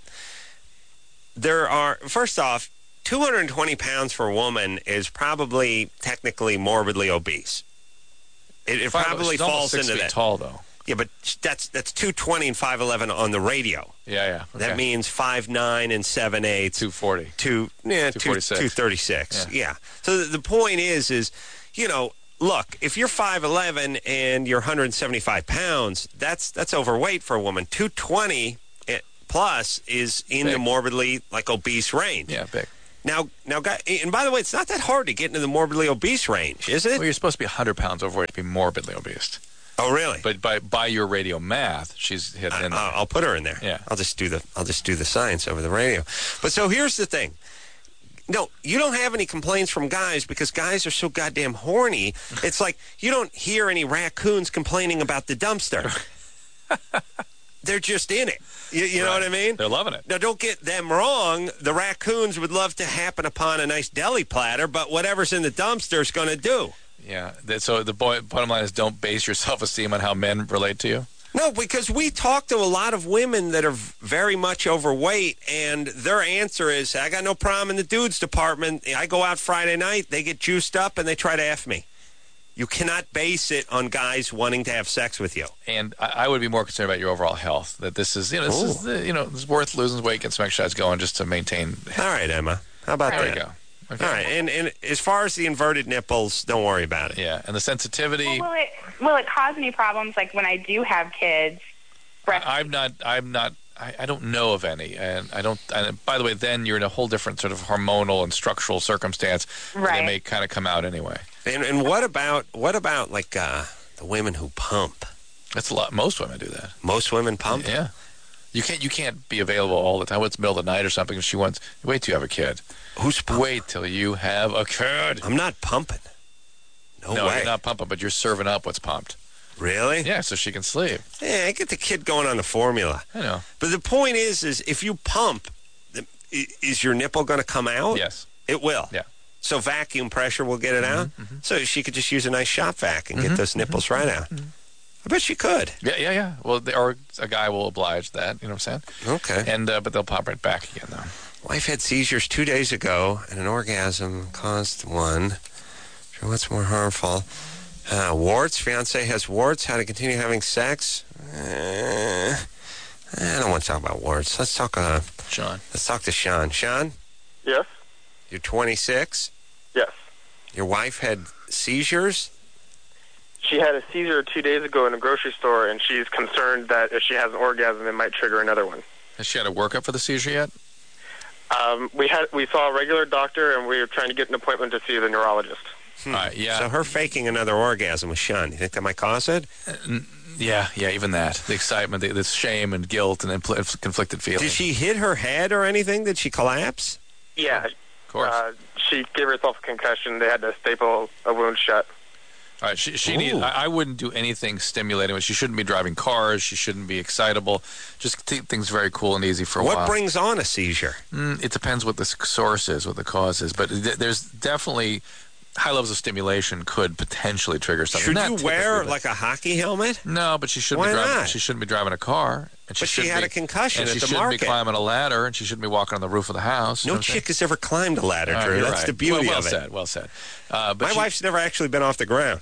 There are, first off, two hundred twenty pounds for a woman is probably technically morbidly obese. It, it Five- probably she's almost falls six into feet that. tall, though. Yeah, but that's that's two twenty and five eleven on the radio. Yeah, yeah. Okay. That means five nine and seven eight. two forty. Two, yeah, two forty-six. two thirty-six. Yeah. yeah. So the, the point is, is, you know, look, if you're five eleven and you're one hundred seventy-five pounds, that's that's overweight for a woman. two twenty plus is in big. the morbidly, like, obese range. Yeah, big. Now, now, guy, and by the way, it's not that hard to get into the morbidly obese range, is it? Well, you're supposed to be one hundred pounds overweight to be morbidly obese. Oh, really? But by by your radio math, she's hit in there. Uh, I'll put her in there. Yeah. I'll just do the I'll just do the science over the radio. But so here's the thing. No, you don't have any complaints from guys because guys are so goddamn horny. It's like you don't hear any raccoons complaining about the dumpster. They're just in it. You, you right. know what I mean? They're loving it. Now, don't get them wrong. The raccoons would love to happen upon a nice deli platter, but whatever's in the dumpster is going to do. Yeah. So the boy, bottom line is don't base your self-esteem on how men relate to you. No, because we talk to a lot of women that are very much overweight, and their answer is, I got no problem in the dudes department. I go out Friday night, they get juiced up, and they try to F me. You cannot base it on guys wanting to have sex with you. And I, I would be more concerned about your overall health. That this is, you know, this Ooh. is, the, you know, it's worth losing weight, get some exercise going just to maintain. All right, Emma. How about there that? There you go. Okay. All right, and, and as far as the inverted nipples, don't worry about it. Yeah, and the sensitivity. Well, will it will it cause any problems like when I do have kids? I, I'm not. I'm not. I, I don't know of any, and I don't. And by the way, then you're in a whole different sort of hormonal and structural circumstance. Right. They may kind of come out anyway. And and what about what about like uh, the women who pump? That's a lot. Most women do that. Most women pump. Yeah. You can't. You can't be available all the time. It's the middle of the night or something. If she wants, wait till you have a kid. Who's pumping? Wait till you have a kid. I'm not pumping. No, no way. You're not pumping, but you're serving up what's pumped. Really? Yeah, so she can sleep. Yeah, I get the kid going on the formula. I know. But the point is, is if you pump, is your nipple going to come out? Yes. It will? Yeah. So vacuum pressure will get it mm-hmm, out? Mm-hmm. So she could just use a nice shop vac and mm-hmm, get those nipples mm-hmm, right out. Mm-hmm. I bet she could. Yeah, yeah, yeah. Well, they, or a guy will oblige that, you know what I'm saying? Okay. And uh, but they'll pop right back again, though. Wife had seizures two days ago, and an orgasm caused one. Sure, what's more harmful? Uh, warts. Fiance has warts. How to continue having sex? Uh, I don't want to talk about warts. Let's talk. Uh, Sean. Let's talk to Sean. Sean. Yes. You're twenty-six. Yes. Your wife had seizures. She had a seizure two days ago in a grocery store, and she's concerned that if she has an orgasm, it might trigger another one. Has she had a workup for the seizure yet? Um, we had we saw a regular doctor, and we were trying to get an appointment to see the neurologist. Hmm. All right, yeah. So her faking another orgasm with Sean, you think that might cause it? Uh, n- yeah, yeah, even that. The excitement, the, the shame and guilt and impl- conflicted feelings. Did she hit her head or anything? Did she collapse? Yeah. Of course. Uh, she gave herself a concussion. They had to staple a wound shut. All right, she, she need, I, I wouldn't do anything stimulating. She shouldn't be driving cars. She shouldn't be excitable. Just take things very cool and easy for a what while. What brings on a seizure? Mm, it depends what the source is, what the cause is. But th- there's definitely high levels of stimulation could potentially trigger something. Should Not you wear but, like a hockey helmet? No, but she shouldn't Why be driving. not? She shouldn't be driving a car. And she but she had be, a concussion and at she the shouldn't market. be climbing a ladder, and she shouldn't be walking on the roof of the house. No you know chick has ever climbed a ladder, Drew. Right, That's right. the beauty well, well of it. Said, well said. Uh, but My she, wife's never actually been off the ground,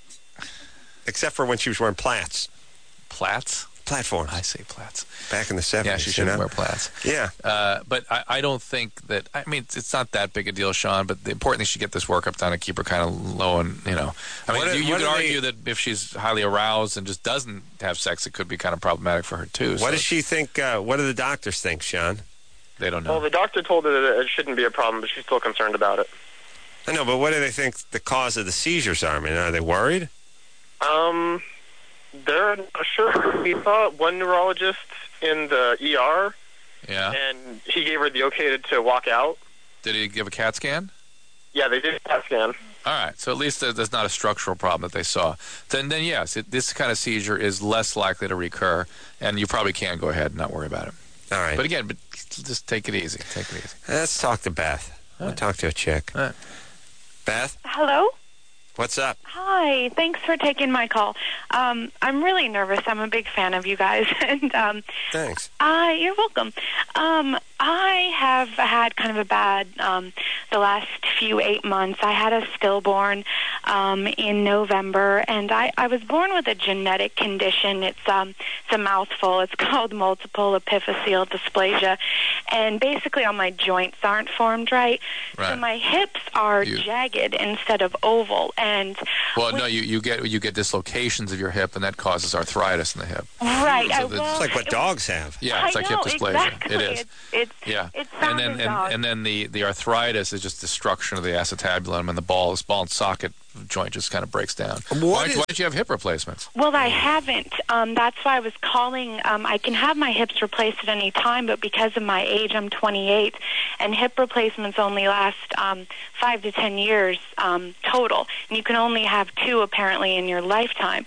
except for when she was wearing plats. Plats? Platforms. I say plats. Back in the seventies. Yeah, she you shouldn't know? wear plats. Yeah. Uh, but I, I don't think that, I mean, it's, it's not that big a deal, Sean, but the important thing is she get this workup done and keep her kind of low and, you know. I mean, What you, are- you what could are argue they- that if she's highly aroused and just doesn't have sex, it could be kind of problematic for her, too. What so does she think? Uh, what do the doctors think, Sean? They don't know. Well, the doctor told her that it shouldn't be a problem, but she's still concerned about it. I know, but what do they think the cause of the seizures are? I mean, are they worried? Um, they're not sure. We saw one neurologist in the E R, yeah. and he gave her the okay to, to walk out. Did he give a CAT scan? Yeah, they did a CAT scan. All right, so at least there- there's not a structural problem that they saw. Then, then yes, it, this kind of seizure is less likely to recur, and you probably can go ahead and not worry about it. All right. But again, but just take it easy. Take it easy. Let's talk to Beth. I'll right. talk to a chick. All right. Beth, Hello? what's up? Hi. Thanks for taking my call. Um, I'm really nervous. I'm a big fan of you guys. and um, Thanks. uh, You're welcome. Um, I I have had kind of a bad, um, the last few eight months. I had a stillborn um, in November, and I, I was born with a genetic condition. It's, um, it's a mouthful. It's called multiple epiphyseal dysplasia, and basically all my joints aren't formed right. Right. So my hips are You- jagged instead of oval, and Well, no, you, you get you get dislocations of your hip, and that causes arthritis in the hip. right. I, So the- well, It's like what dogs have. Yeah, it's I like know, hip dysplasia. exactly. It is. It's, it's, Yeah, it and sounds then and, dog. and then the, the arthritis is just destruction of the acetabulum, and the ball ball and socket joint just kind of breaks down. Why, is- why did you have hip replacements? Well, I haven't. Um, that's why I was calling. Um, I can have my hips replaced at any time, but because of my age, I'm twenty-eight, and hip replacements only last um, five to ten years um, total, and you can only have two apparently in your lifetime.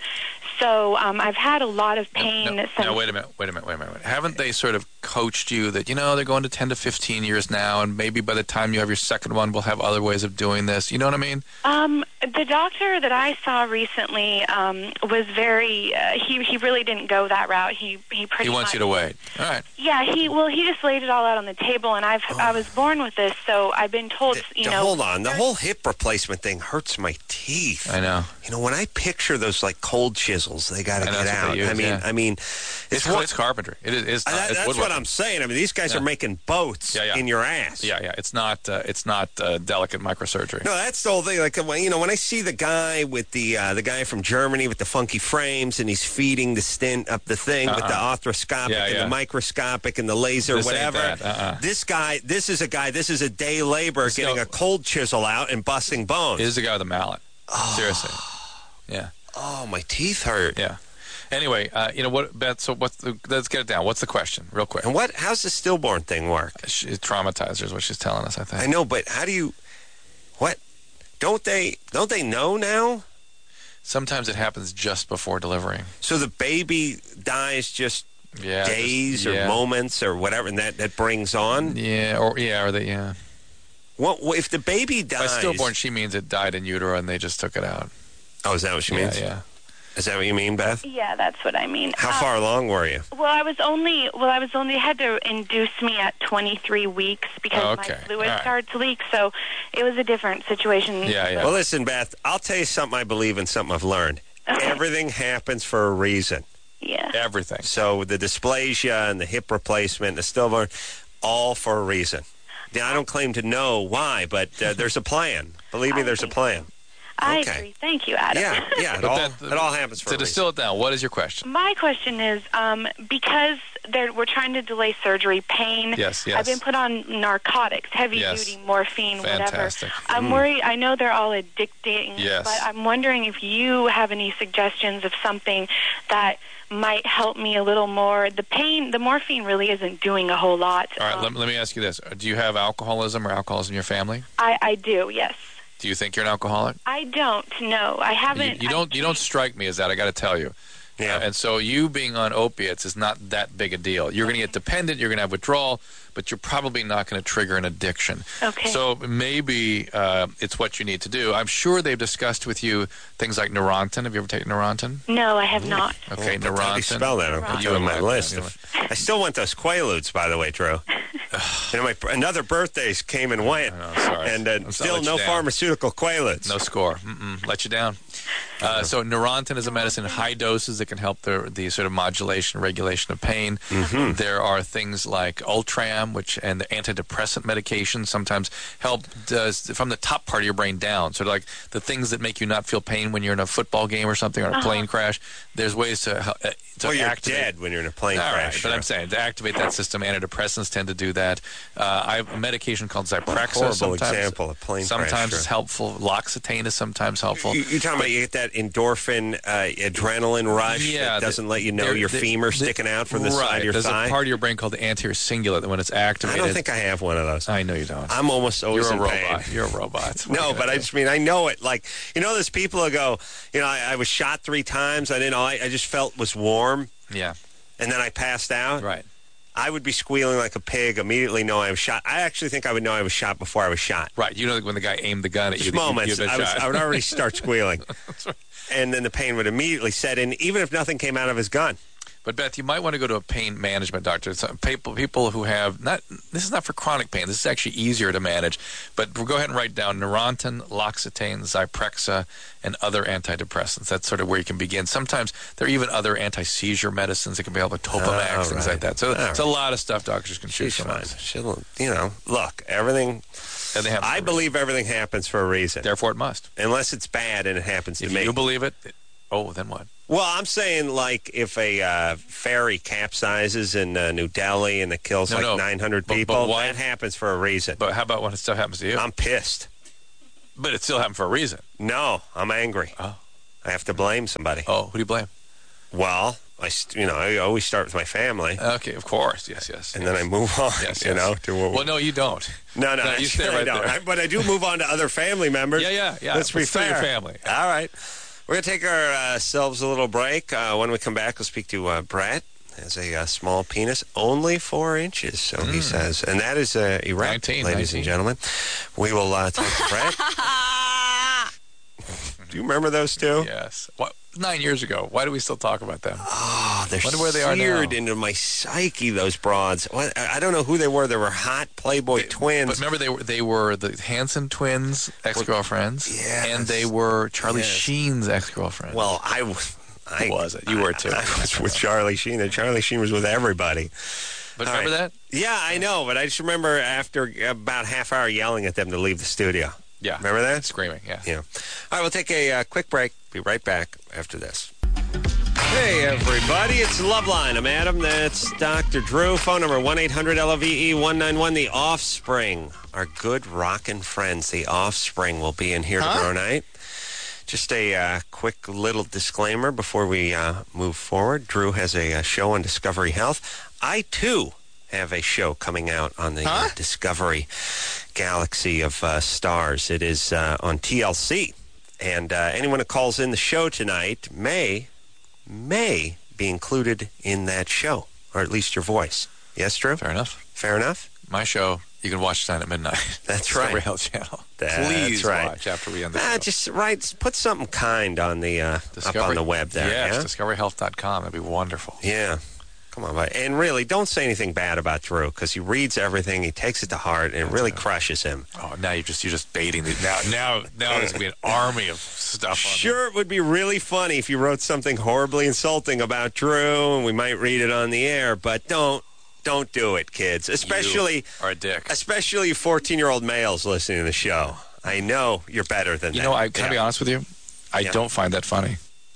So um, I've had a lot of pain. No, since no, wait a minute, wait a minute, wait a minute. Haven't they sort of coached you that, you know, they're going to ten to fifteen years now, and maybe by the time you have your second one, we'll have other ways of doing this? You know what I mean? Um, the doctor that I saw recently um, was very. Uh, he he really didn't go that route. He he pretty He wants much, you to wait. All right. Yeah, he well he just laid it all out on the table, and I've I was born with this, so I've been told, you The- know. hold on. The whole hip replacement thing hurts my teeth. I know. You know, when I picture those like cold chisels, they got to I know, get that's what out. they use, I mean, yeah. I mean, It's, it's, it's, what- it's carpentry. It is. It's Uh, not, that- it's that's what woodworking. I'm saying. I mean, these guys Yeah. are making boats Yeah, yeah. in your ass. Yeah, yeah. It's not. Uh, it's not uh, delicate microsurgery. No, that's the whole thing. Like, when- you know, when I see the guy with the uh, the guy from Germany with the funky frames, and he's feeding the stent up the thing with the Uh-uh. arthroscopic Yeah, and yeah. the microscopic and the laser, This ain't whatever. that. Uh-uh. This guy, this is a guy. This is a day labor This getting guy- a cold chisel out and busting bones. It is the guy with the mallet. Seriously. Yeah. Oh, my teeth hurt. Yeah. Anyway, uh, you know what, Beth? So what's the, let's get it down. What's the question, real quick? And what? How's the stillborn thing work? She's traumatized her is what she's telling us. I think. I know, but how do you? What? Don't they? Don't they know now? Sometimes it happens just before delivering. So the baby dies just Yeah. just- days yeah. or moments or whatever, and that that brings on. Yeah. Or yeah. Or they. Yeah. What what- if the baby By dies? stillborn, she means it died in utero and they just took it out. Oh, is that what she Yeah. means? Yeah. Is that what you mean, Beth? Yeah, that's what I mean. How Uh, far along were you? Well, I was only well, I was only they had to induce me at twenty-three weeks because Okay, my fluid all right. started to leak. So it was a different situation. Well, listen, Beth, I'll tell you something I believe in, something I've learned. Everything happens for a reason. Yeah. Everything. So the dysplasia and the hip replacement, the stillborn, all for a reason. Now, I don't claim to know why, but uh, there's a plan. Believe me, there's a plan. I Okay. agree. Thank you, Adam. Yeah, yeah, it But all, that- it all happens for To a reason. distill it down, what is your question? My question is, um, because they're, we're trying to delay surgery, pain. Yes, yes. I've been put on narcotics, heavy Yes. duty morphine, Fantastic. whatever. I'm Mm. worried. I know they're all addicting, Yes. but I'm wondering if you have any suggestions of something that might help me a little more. The pain, the morphine really isn't doing a whole lot. All right, Um, let, let me ask you this. Do you have alcoholism or alcoholism in your family? I, I do, yes. Do you think you're an alcoholic? I don't know. I You, haven't. you don't. You don't strike me as that. I got to tell you. Yeah. and so you being on opiates is not that big a deal. You're going to get dependent. You're going to have withdrawal, but you're probably not going to trigger an addiction. Okay. So maybe uh, it's what you need to do. I'm sure they've discussed with you things like Neurontin. Have you ever taken Neurontin? No, I have not. Okay, Oh, but how do you Neurontin. spell that? I'll put you on my list. I still want those Quaaludes, by the way, Drew. you know, my another birthdays came and went, sorry. and uh, I'm sorry, still let you no down. pharmaceutical Quaaludes. No score. Mm-mm. Let you down. Uh, so Neurontin is a medicine in high doses that can help the the sort of modulation, regulation of pain. Mm-hmm. There are things like Ultram, which and the antidepressant medications sometimes help does from the top part of your brain down. Sort of like the things that make you not feel pain when you're in a football game or something or a Uh-huh. plane crash. There's ways to help. Uh, to Well, you're activate. dead when you're in a plane All crash. right, but I'm saying to activate that system, antidepressants tend to do that. Uh, I have a medication called Zyprexa. horrible sometimes, example of plane crash, Sometimes sure. it's helpful. Loxetane is sometimes helpful. You, you're talking about you get that endorphin, uh, adrenaline rush Yeah, that doesn't the- let you know there- your the- femur the- sticking out from the right. side of your There's thigh. a part of your brain called the anterior cingulate that when it's I activated. don't think I have one of those. I know you don't. I'm almost always You're a in robot. pain. You're a robot. No, but I just mean I know it. Like you know, there's people who go, you know, I, I was shot three times. I didn't know. I, I just felt was warm, Yeah. and then I passed out. Right. I would be squealing like a pig, immediately know I was shot. I actually think I would know I was shot before I was shot. Right. You know when the guy aimed the gun at you. Just that you- moments, you've been I, was, shot. I would already start squealing, and then the pain would immediately set in, even if nothing came out of his gun. But Beth, you might want to go to a pain management doctor. Some people, people who have not. This is not for chronic pain. This is actually easier to manage. But go ahead and write down Neurontin, L'Occitane, Zyprexa, and other antidepressants. That's sort of where you can begin. Sometimes there are even other anti-seizure medicines that can be able to Topamax, Oh, things right. like that. So All it's a lot of stuff doctors can choose She's from. fine. She'll, you know, look, everything. Everything happens I for a believe everything happens for a reason. Therefore, it must. Unless it's bad and it happens If to me. you believe it, it, oh, then what? Well, I'm saying, like, if a uh, ferry capsizes in uh, New Delhi and it kills No, like no. nine hundred But- people, but why- that happens for a reason. But how about when it still happens to you? I'm pissed. But it still happened for a reason. No, I'm angry. Oh. I have to blame somebody. Oh, who do you blame? Well, I, st- you know, I always start with my family. Okay, of course. Yes, yes. And yes. then I move on, Yes, you yes. know. To a, Well, no, you don't. no, no, no, I you stay really right don't. there. I- but I do move on to other family members. Yeah, yeah, yeah. Let's But be still fair. your family. All right. We're going to take ourselves a little break. Uh, when we come back, we'll speak to uh, Brett. Has a uh, small penis, only four inches, so he says. And that is uh, erect, nineteen, ladies nineteen. and gentlemen. We will uh, talk to Brett. Do you remember those two? Yes. What? Nine years ago. Why do we still talk about them? Oh, they're Wonder where they are seared now. into my psyche, those broads. What, I don't know who they were. They were hot Playboy twins. But remember, they were they were the Hanson twins' ex-girlfriends, Yes. and they were Charlie Yes. Sheen's ex-girlfriend. Well, I was. I, Who was it? You were too. I, I was with Charlie Sheen, and Charlie Sheen was with everybody. but All remember right. that? Yeah, I know, but I just remember after about half hour yelling at them to leave the studio. Yeah. Remember that? Screaming. Yeah. Yeah. All right, we'll take a uh, quick break. Be right back after this. Hey, everybody. It's Loveline. I'm Adam. That's Doctor Drew. Phone number one eight hundred L O V E one nine one. The Offspring. Our good rockin' friends, The Offspring, will be in here Huh? tomorrow night. Just a uh, quick little disclaimer before we uh, move forward. Drew has a, uh show on Discovery Health. I, too, have a show coming out on the uh, Discovery Galaxy of uh, Stars. It is uh, on T L C. And uh, anyone who calls in the show tonight may, may be included in that show, or at least your voice. Yes, Drew? Fair enough. Fair enough? My show, you can watch tonight at midnight. That's Discovery right. Health Channel. That's Please right. watch after we end the Ah, show. just right. Put something kind on the uh, up on the web there. Yes, yeah? discovery health dot com. That'd be wonderful. Yeah. Come on, buddy. And really, don't say anything bad about Drew, because he reads everything, he takes it to heart, and it really crushes him. Oh, now you're just you're just baiting the now now now there's gonna be an army of stuff. On Sure, it would be really funny if you wrote something horribly insulting about Drew, and we might read it on the air, but don't. Don't do it, kids. Especially, You are a dick. Especially fourteen-year-old males listening to the show. I know you're better than You that. know, I can I be Yeah. honest with you? I Yeah. don't find that funny.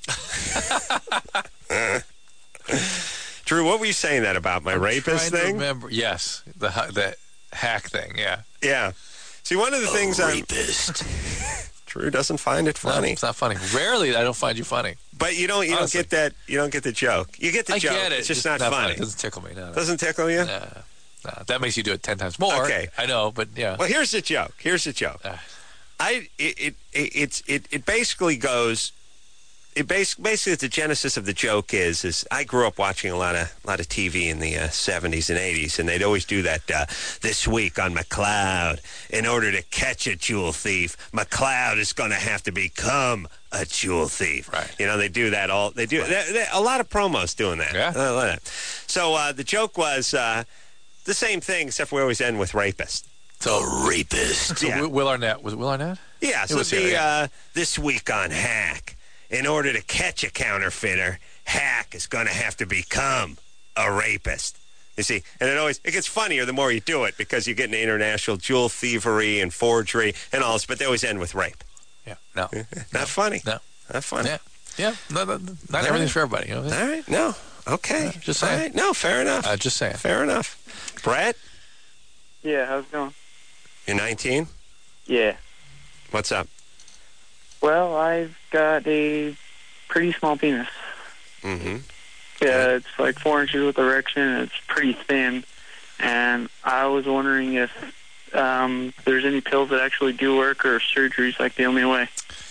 Drew, what were you saying that about? My I'm rapist trying to thing? remember. Yes, the hu- the hack thing. Yeah. Yeah. See, one of the things I'm... Rapist. Drew doesn't find it No, funny. it's not funny. Rarely, I don't find you funny. But you don't you Honestly. don't get that you don't get the joke. You get the I joke. get it. It's just not, funny. It doesn't tickle me. No, no. Doesn't tickle you? No, no. That makes you do it ten times more. Okay. I know, but yeah. Well, here's the joke. Here's the joke. Uh. I it it, it it's it, it basically goes. It bas- basically the genesis of the joke is is I grew up watching a lot of lot of T V in the uh, seventies and eighties, and they'd always do that. Uh, this week on McCloud, in order to catch a jewel thief, McCloud is going to have to become a jewel thief. Right. You know, they do that all. They do they, they, a lot of promos doing that. Yeah. A lot of that. So uh, the joke was uh, the same thing, except we always end with rapist. So Rapist. So Yeah. Will- Will Arnett was it Will Arnett? Yeah, It so was the here, yeah. uh, this week on Hack, in order to catch a counterfeiter, Hack is going to have to become a rapist. You see, and it always it gets funnier the more you do it, because you get into international jewel thievery and forgery and all this, but they always end with rape. Yeah. No. Not funny. No. Not funny. Yeah. Yeah. No, no, no, not All everything's right. for everybody. You know what I All mean? right. No. Okay. Uh, just All saying. right. No, fair enough. Uh, just saying. Fair enough. Brett, Yeah, how's it going? you're nineteen? Yeah. What's up? Well, I've got a pretty small penis. Mm-hmm. Yeah, it's like four inches with erection. It's pretty thin. And I was wondering if um, there's any pills that actually do work, or surgery's like the only way.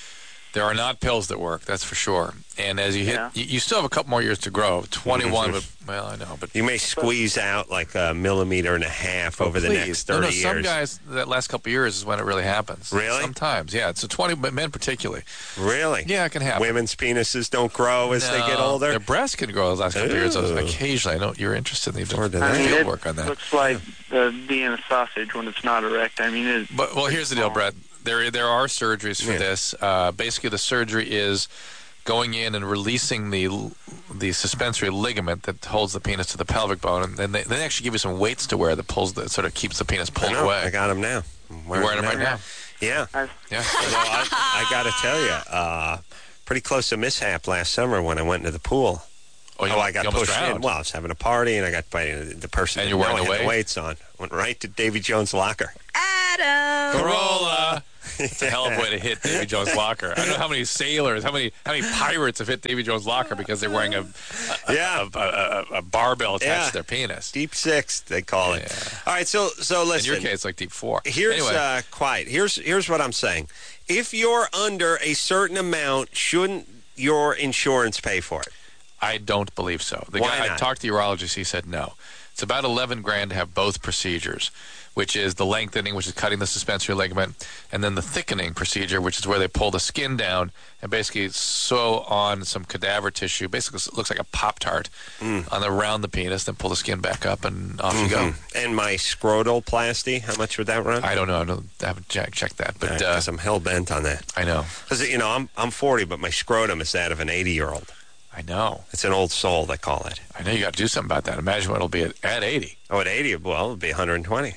There are not pills that work, that's for sure. And as you hit, Yeah. you, you still have a couple more years to grow. twenty-one, but, well, I know. But You may squeeze out like a millimeter and a half over the please. next no, thirty no, years. Some guys, that last couple of years is when it really happens. Really? Sometimes, yeah. It's a twenty, but men particularly. Really? Yeah, it can happen. Women's penises don't grow as they get No, older? Their breasts can grow the last couple of years. So Ooh. occasionally, I know you're interested in the Or do I mean, field it work on that. looks like uh, being a sausage when it's not erect. I mean, it, But well, here's the deal, Brett. There there are surgeries for Yeah. this. Uh, basically, the surgery is going in and releasing the the suspensory ligament that holds the penis to the pelvic bone, and then they, they actually give you some weights to wear that pulls that sort of keeps the penis I pulled know. away. I got them now. I'm You're wearing them right now. Yeah. Yeah. Although I, I got to tell you, uh, pretty close to mishap last summer when I went into the pool. Oh, you- I got you almost pushed in. drowned. Well, I was having a party, and I got by the person And didn't you're wearing know I the had the weight? weights on. Went right to Davy Jones' locker. Adam. Corolla. It's a hell of a way to hit Davy Jones' locker. I don't know how many sailors, how many how many pirates have hit Davy Jones' locker because they're wearing a a, Yeah. a, a, a, a barbell attached Yeah. to their penis. Deep six, they call it. All right, so so In listen. your case, like deep four. Here's anyway, uh, quiet. Here's here's what I'm saying. If you're under a certain amount, shouldn't your insurance pay for it? I don't believe so. The Why guy I not? talked to the urologist. He said no. It's about eleven grand to have both procedures, which is the lengthening, which is cutting the suspensory ligament, and then the thickening procedure, which is where they pull the skin down and basically sew on some cadaver tissue. Basically, it looks like a Pop-Tart Mm. on the around the penis, then pull the skin back up, and off you go. Mhm. And my scrotal plasty, how much would that run? I don't know. I, don't, I haven't checked, checked that, but uh, Because I'm hell bent on that. I know. Because you know I'm I'm forty, but my scrotum is that of an eighty year old. I know. It's an old soul, they call it. I know you got to do something about that. Imagine what it'll be at, at eighty. Oh, at eighty, well, it'll be one hundred twenty.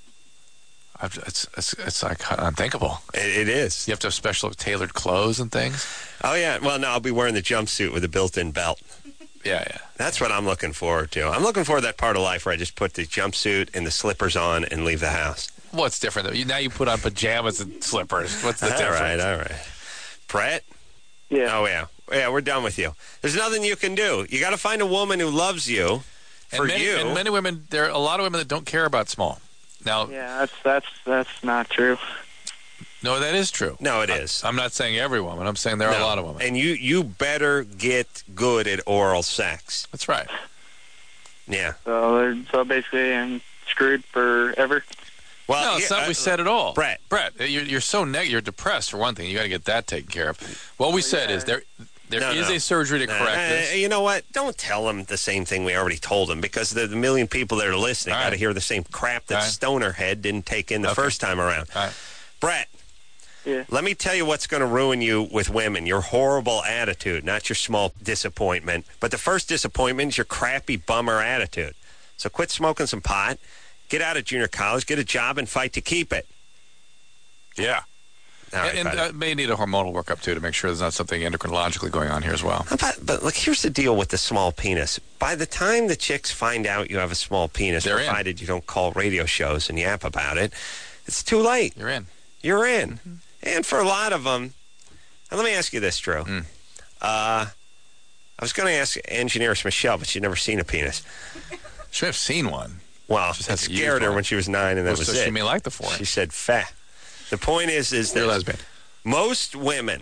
I've, it's, it's it's like unthinkable. It, it is. You have to have special tailored clothes and things. Oh yeah. Well, no, I'll be wearing the jumpsuit with a built-in belt. Yeah, yeah. That's what I'm looking forward to. I'm looking forward to that part of life where I just put the jumpsuit and the slippers on and leave the house. What's different? Though? You, now you put on pajamas and slippers. What's the all difference? right, all right. Brett? Yeah. Oh, yeah. Yeah, we're done with you. There's nothing you can do. You got to find a woman who loves you for and many, you. And many women, there are a lot of women that don't care about small. Now, yeah, that's that's that's not true. no, that is true. No, it is. I'm not saying every woman. I'm saying there are a No. lot of women. And you, you better get good at oral sex. That's right. Yeah. So so basically, I'm screwed forever. Well, no, yeah, it's not what uh, we said at all. Brett. Brett, you're, you're so negative. You're depressed, for one thing. You got to get that taken care of. What we said is there there No, is no. a surgery to Nah, correct uh, this. You know what? Don't tell them the same thing we already told them because the, the million people that are listening All got to right. hear the same crap that All right. Stonerhead didn't take in the Okay. first time around. All right. Brett, Yeah. let me tell you what's going to ruin you with women. Your horrible attitude, not your small disappointment. But the first disappointment is your crappy bummer attitude. So quit smoking some pot, get out of junior college, get a job, and fight to keep it. Yeah. All right, and buddy. and uh, may need a hormonal workup, too, to make sure there's not something endocrinologically going on here as well. But, but look, here's the deal with the small penis. By the time the chicks find out you have a small penis, They're in. provided you don't call radio shows and yap about it, it's too late. You're in. You're in. Mm-hmm. And for a lot of them, and let me ask you this, Drew. Mm. Uh, I was going to ask engineeress Michelle, but she'd never seen a penis. She may have seen one. Well, Just it hasn't used scared her one. when she was nine, and that Well, was so it. she may like the foreign. She said, "Fat." The point is, is You're that lesbian. most women,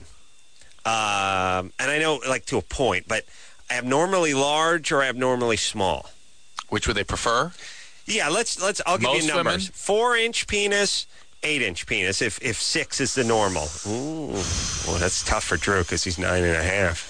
um, and I know, like to a point, but abnormally large or abnormally small. Which would they prefer? Yeah, let's let's. I'll give Most you numbers: women? four inch penis, eight inch penis. If if six is the normal. Ooh, well, that's tough for Drew because he's nine and a half.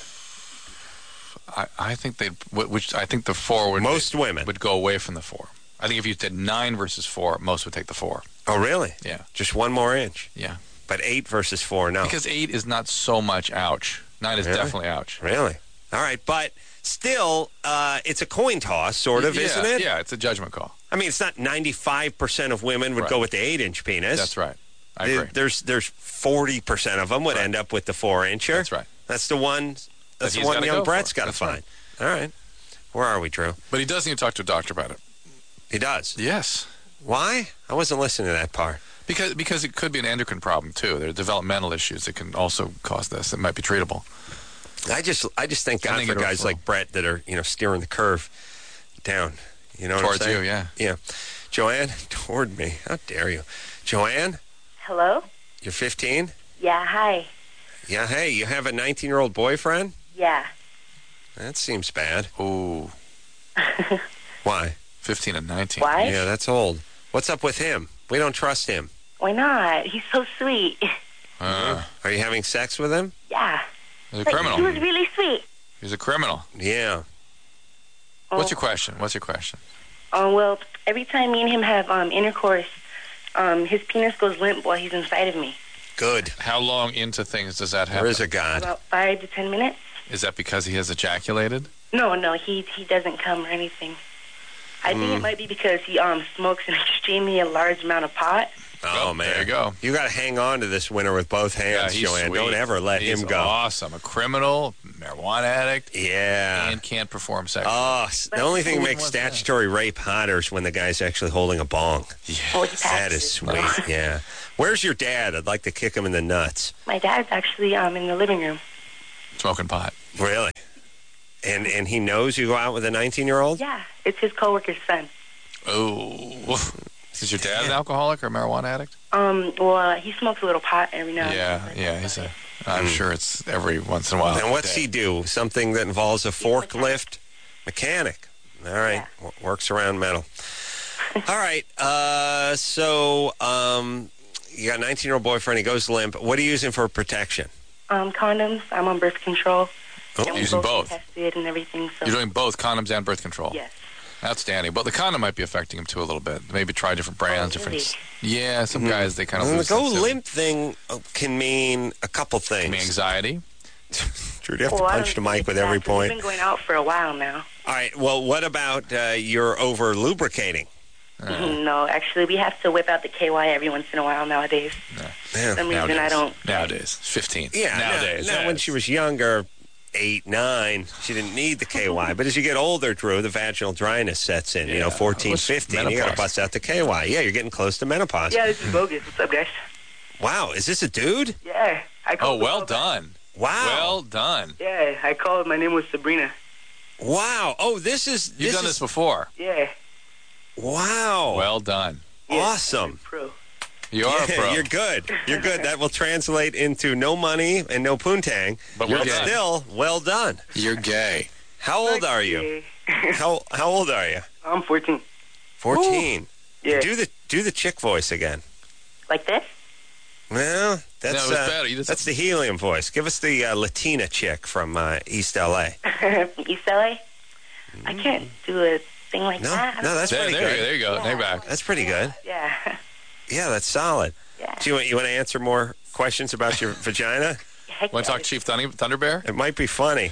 I, I think they which I think the four would Most women would go away from the four. I think if you did nine versus four, most would take the four. Oh, really? Yeah. Just one more inch. Yeah. But eight versus four, no. Because eight is not so much ouch. Nine is Really? definitely ouch. Really? All right, but still, uh, it's a coin toss, sort of, yeah, isn't it? Yeah, it's a judgment call. I mean, it's not ninety-five percent of women would Right. go with the eight-inch penis. That's right. I There- agree. There's there's forty percent of them would Right. end up with the four-incher. That's right. That's the one. That's the he's one gotta young go Brett's for. got to That's find. right. All right. Where are we, Drew? But he does need to talk to a doctor about it. He does. Yes. Why? I wasn't listening to that part. Because because it could be an endocrine problem too. There are developmental issues that can also cause this. It might be treatable. I just I just thank I God think for it'll guys flow. like Brett that are, you know, steering the curve down. You know what Towards I'm saying? you, yeah. Yeah. Joanne, toward me. How dare you? Joanne, Hello? you're fifteen? Yeah, hi. Yeah, hey, you have a nineteen-year-old boyfriend? Yeah. That seems bad. Ooh. Why? fifteen and nineteen. Why? Yeah, that's old. What's up with him? We don't trust him. Why not? He's so sweet. Uh, Are you having sex with him? Yeah. he's a Like, criminal. he was really sweet. He's a criminal. Yeah. What's your question? What's your question? Oh, well, every time me and him have um, intercourse, um, his penis goes limp while he's inside of me. Good. How long into things does that happen? There is a God. About five to ten minutes. Is that because he has ejaculated? No, no, he he doesn't come or anything. I think Mm. it might be because he um smokes an extremely large amount of pot. Oh, man. There you go. You got to hang on to this winner with both Yeah, hands, he's Joanne. sweet. Don't ever let He's him go. awesome. A criminal, marijuana addict. Yeah. And can't perform sexually. Oh, s- the only thing that makes statutory rape hotter is when the guy's actually holding a bong. Oh, he That is sweet, yeah. Where's your dad? I'd like to kick him in the nuts. My dad's actually um in the living room. Smoking pot. Really? And and he knows you go out with a nineteen-year-old? Yeah, it's his coworker's son. Oh. Is your dad an alcoholic or a marijuana addict? Um, well, uh, he smokes a little pot every now and then. Yeah, yeah. He's a. I'm sure it's every once in a while. And what's he do? Something that involves a forklift? Mechanic. All right. W- works around metal. All right. Uh, so um, you got a nineteen-year-old boyfriend. He goes limp. What are you using for protection? Um, condoms. I'm on birth control. Oh, And we using both both. tested and everything. So You're doing both condoms and birth control. Yes. Outstanding. But the condom might be affecting him too a little bit. Maybe try different brands, Oh, different. really? Yeah, some guys they kind of And the lose go sensitivity. limp thing uh, can mean a couple things. Can mean anxiety. Drew, do you have Well, to I punch the don't mic think with that, every 'cause point? We've been going out for a while now. All right. Well, what about uh, your over lubricating? No, actually, we have to whip out the K Y every once in a while nowadays. For some reason, I don't. Nowadays, fifteen. Yeah, Nowadays. Now, now when she was younger, eight, nine, she didn't need the K Y. But as you get older, Drew, the vaginal dryness sets in. You know, fourteen, What's fifteen, you got to menopause? bust out the K Y. Yeah, you're getting close to menopause. Yeah, this is Bogus. What's up, guys? Wow, is this a dude? Yeah, I Oh, called. well done. Wow. Well done. Yeah, I called. My name was Sabrina. Wow. Oh, this is. You've this done is, this before. Yeah. Wow. Well done. Awesome. Pro. You are a Yeah, pro. You're good. You're good. That will translate into no money and no poontang. But you're well done. still well done. You're gay. How old are you? How how old are you? I'm fourteen. Fourteen. Yeah. Do the do the chick voice again. Like this? Well, that's No, it was uh, better. You just- that's the helium voice. Give us the uh, Latina chick from uh, East L A. East L A? I can't do a thing like No, that. I no, don't that's There, pretty there, good. you- there you go. Now you're back. That's pretty good. know. Yeah. Yeah, that's solid. Yeah. Do you want you want to answer more questions about your vagina? Heck Want to yeah. talk Chief Thunder, Thunder Bear? It might be funny.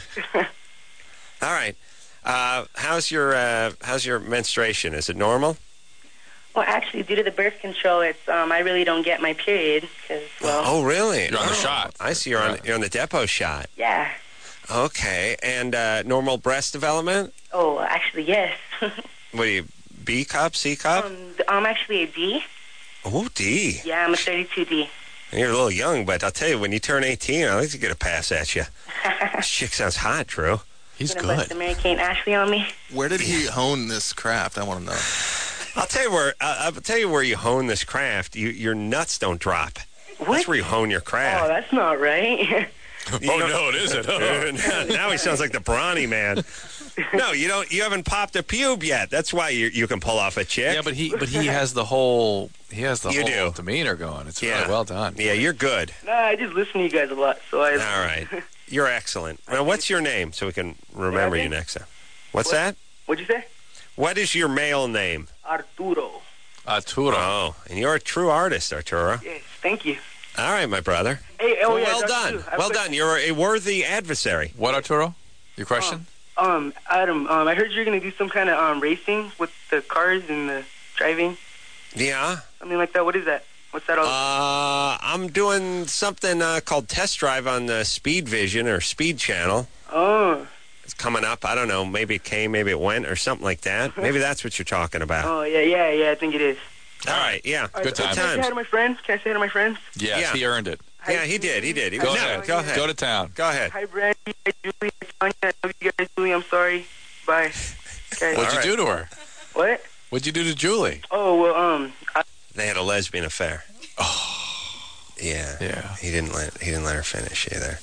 All right. Uh, how's your uh, how's your menstruation? Is it normal? Well, actually, due to the birth control, it's um, I really don't get my period because, well, Oh, really? You're on the Oh, shot. I see. You're on you're on the depot shot. yeah. Okay. And uh, normal breast development? Oh, actually, yes. What are you? B cup? C cup? um, I'm actually a D. Oh, D. Yeah, I'm a thirty-two D. You're a little young, but I'll tell you, when you turn eighteen, I'd like to get a pass at you. This chick sounds hot, Drew. He's Gonna bust good. the Mary Kate and Ashley on me. Where did he hone this craft? I want to know. I'll tell you where. Uh, I'll tell you where you hone this craft. You, your nuts don't drop. That's where you hone your Oh, craft. that's not right. Oh, no, it isn't. now, now he sounds like the brawny man. No, you don't. You haven't popped a pube yet. That's why you you can pull off a chick. Yeah, but he but he has the whole he has the You whole do. demeanor going. It's Yeah. really well done. Yeah, you're good. Nah, I just listen to you guys a lot, so I. All right, you're excellent. Now, what's your name so we can remember you next time? What's that? What'd you say? What is your male name? Arturo. Arturo. Oh, and you're a true artist, Arturo. Yes, thank you. All right, my brother. Hey, oh Well, yeah, well Doctor done. Sue, I have Well a done. You're a worthy adversary. What, Arturo? Your question? Um, Adam, um, I heard you're gonna do some kind of um racing with the cars and the driving, Yeah. something like that. What is that? What's that all? Uh, I'm doing something uh, called Test Drive on the Speed Vision or Speed Channel. oh. It's coming up. I don't know. Maybe it came, maybe it went, or something like that. Maybe that's what you're talking about. Oh yeah, yeah, yeah. I think it is. All right. Yeah. All right, Good Can I say times. hi to my friends? Can I say hi to my friends? Yes, Yeah. he earned it. Yeah, he did. He did. He Go no, ahead. Go ahead. Go to town. Go ahead. Hi, Brandy. Hi, Julie. Hi, Tanya. I love you guys, Julie. I'm sorry. Bye. Okay. What'd All you right. do to her? What? What'd you do to Julie? Oh well, um, I, They had a lesbian affair. Yeah. Yeah. He didn't let he didn't let her finish either.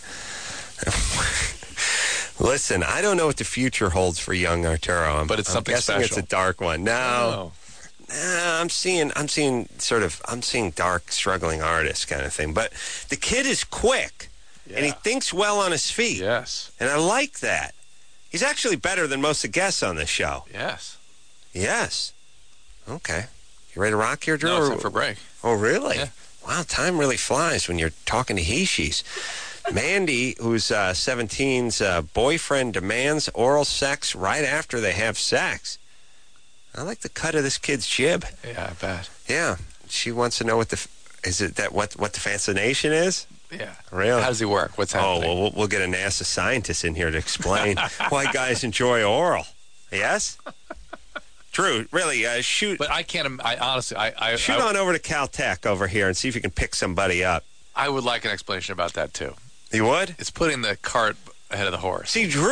Listen, I don't know what the future holds for young Arturo. I'm, But it's I'm something guessing special. It's a dark one. No. Oh. Nah, I'm seeing I'm seeing sort of I'm seeing dark, struggling artist kind of thing. But the kid is quick and he thinks well on his feet. Yes. And I like that. He's actually better than most of the guests on this show. Yes. Yes. Okay. You ready to rock here, Drew? No, it's or- time for break. Oh, really? Yeah. Wow, time really flies when you're talking to he-she's. Mandy, who's uh, seventeen's uh, boyfriend demands oral sex right after they have sex. I like the cut of this kid's jib. Yeah, I bet. Yeah. She wants to know what the... f- Is it that what, what the fascination is? Yeah. Really? How does he work? What's happening? Oh, well, we'll, we'll get a NASA scientist in here to explain why guys enjoy oral. Yes? Drew, really, uh, shoot... But I can't... im- I honestly... I, I, Shoot I, on over to Caltech over here and see if you can pick somebody up. I would like an explanation about that, too. You would? It's putting the cart ahead of the horse. See, Drew...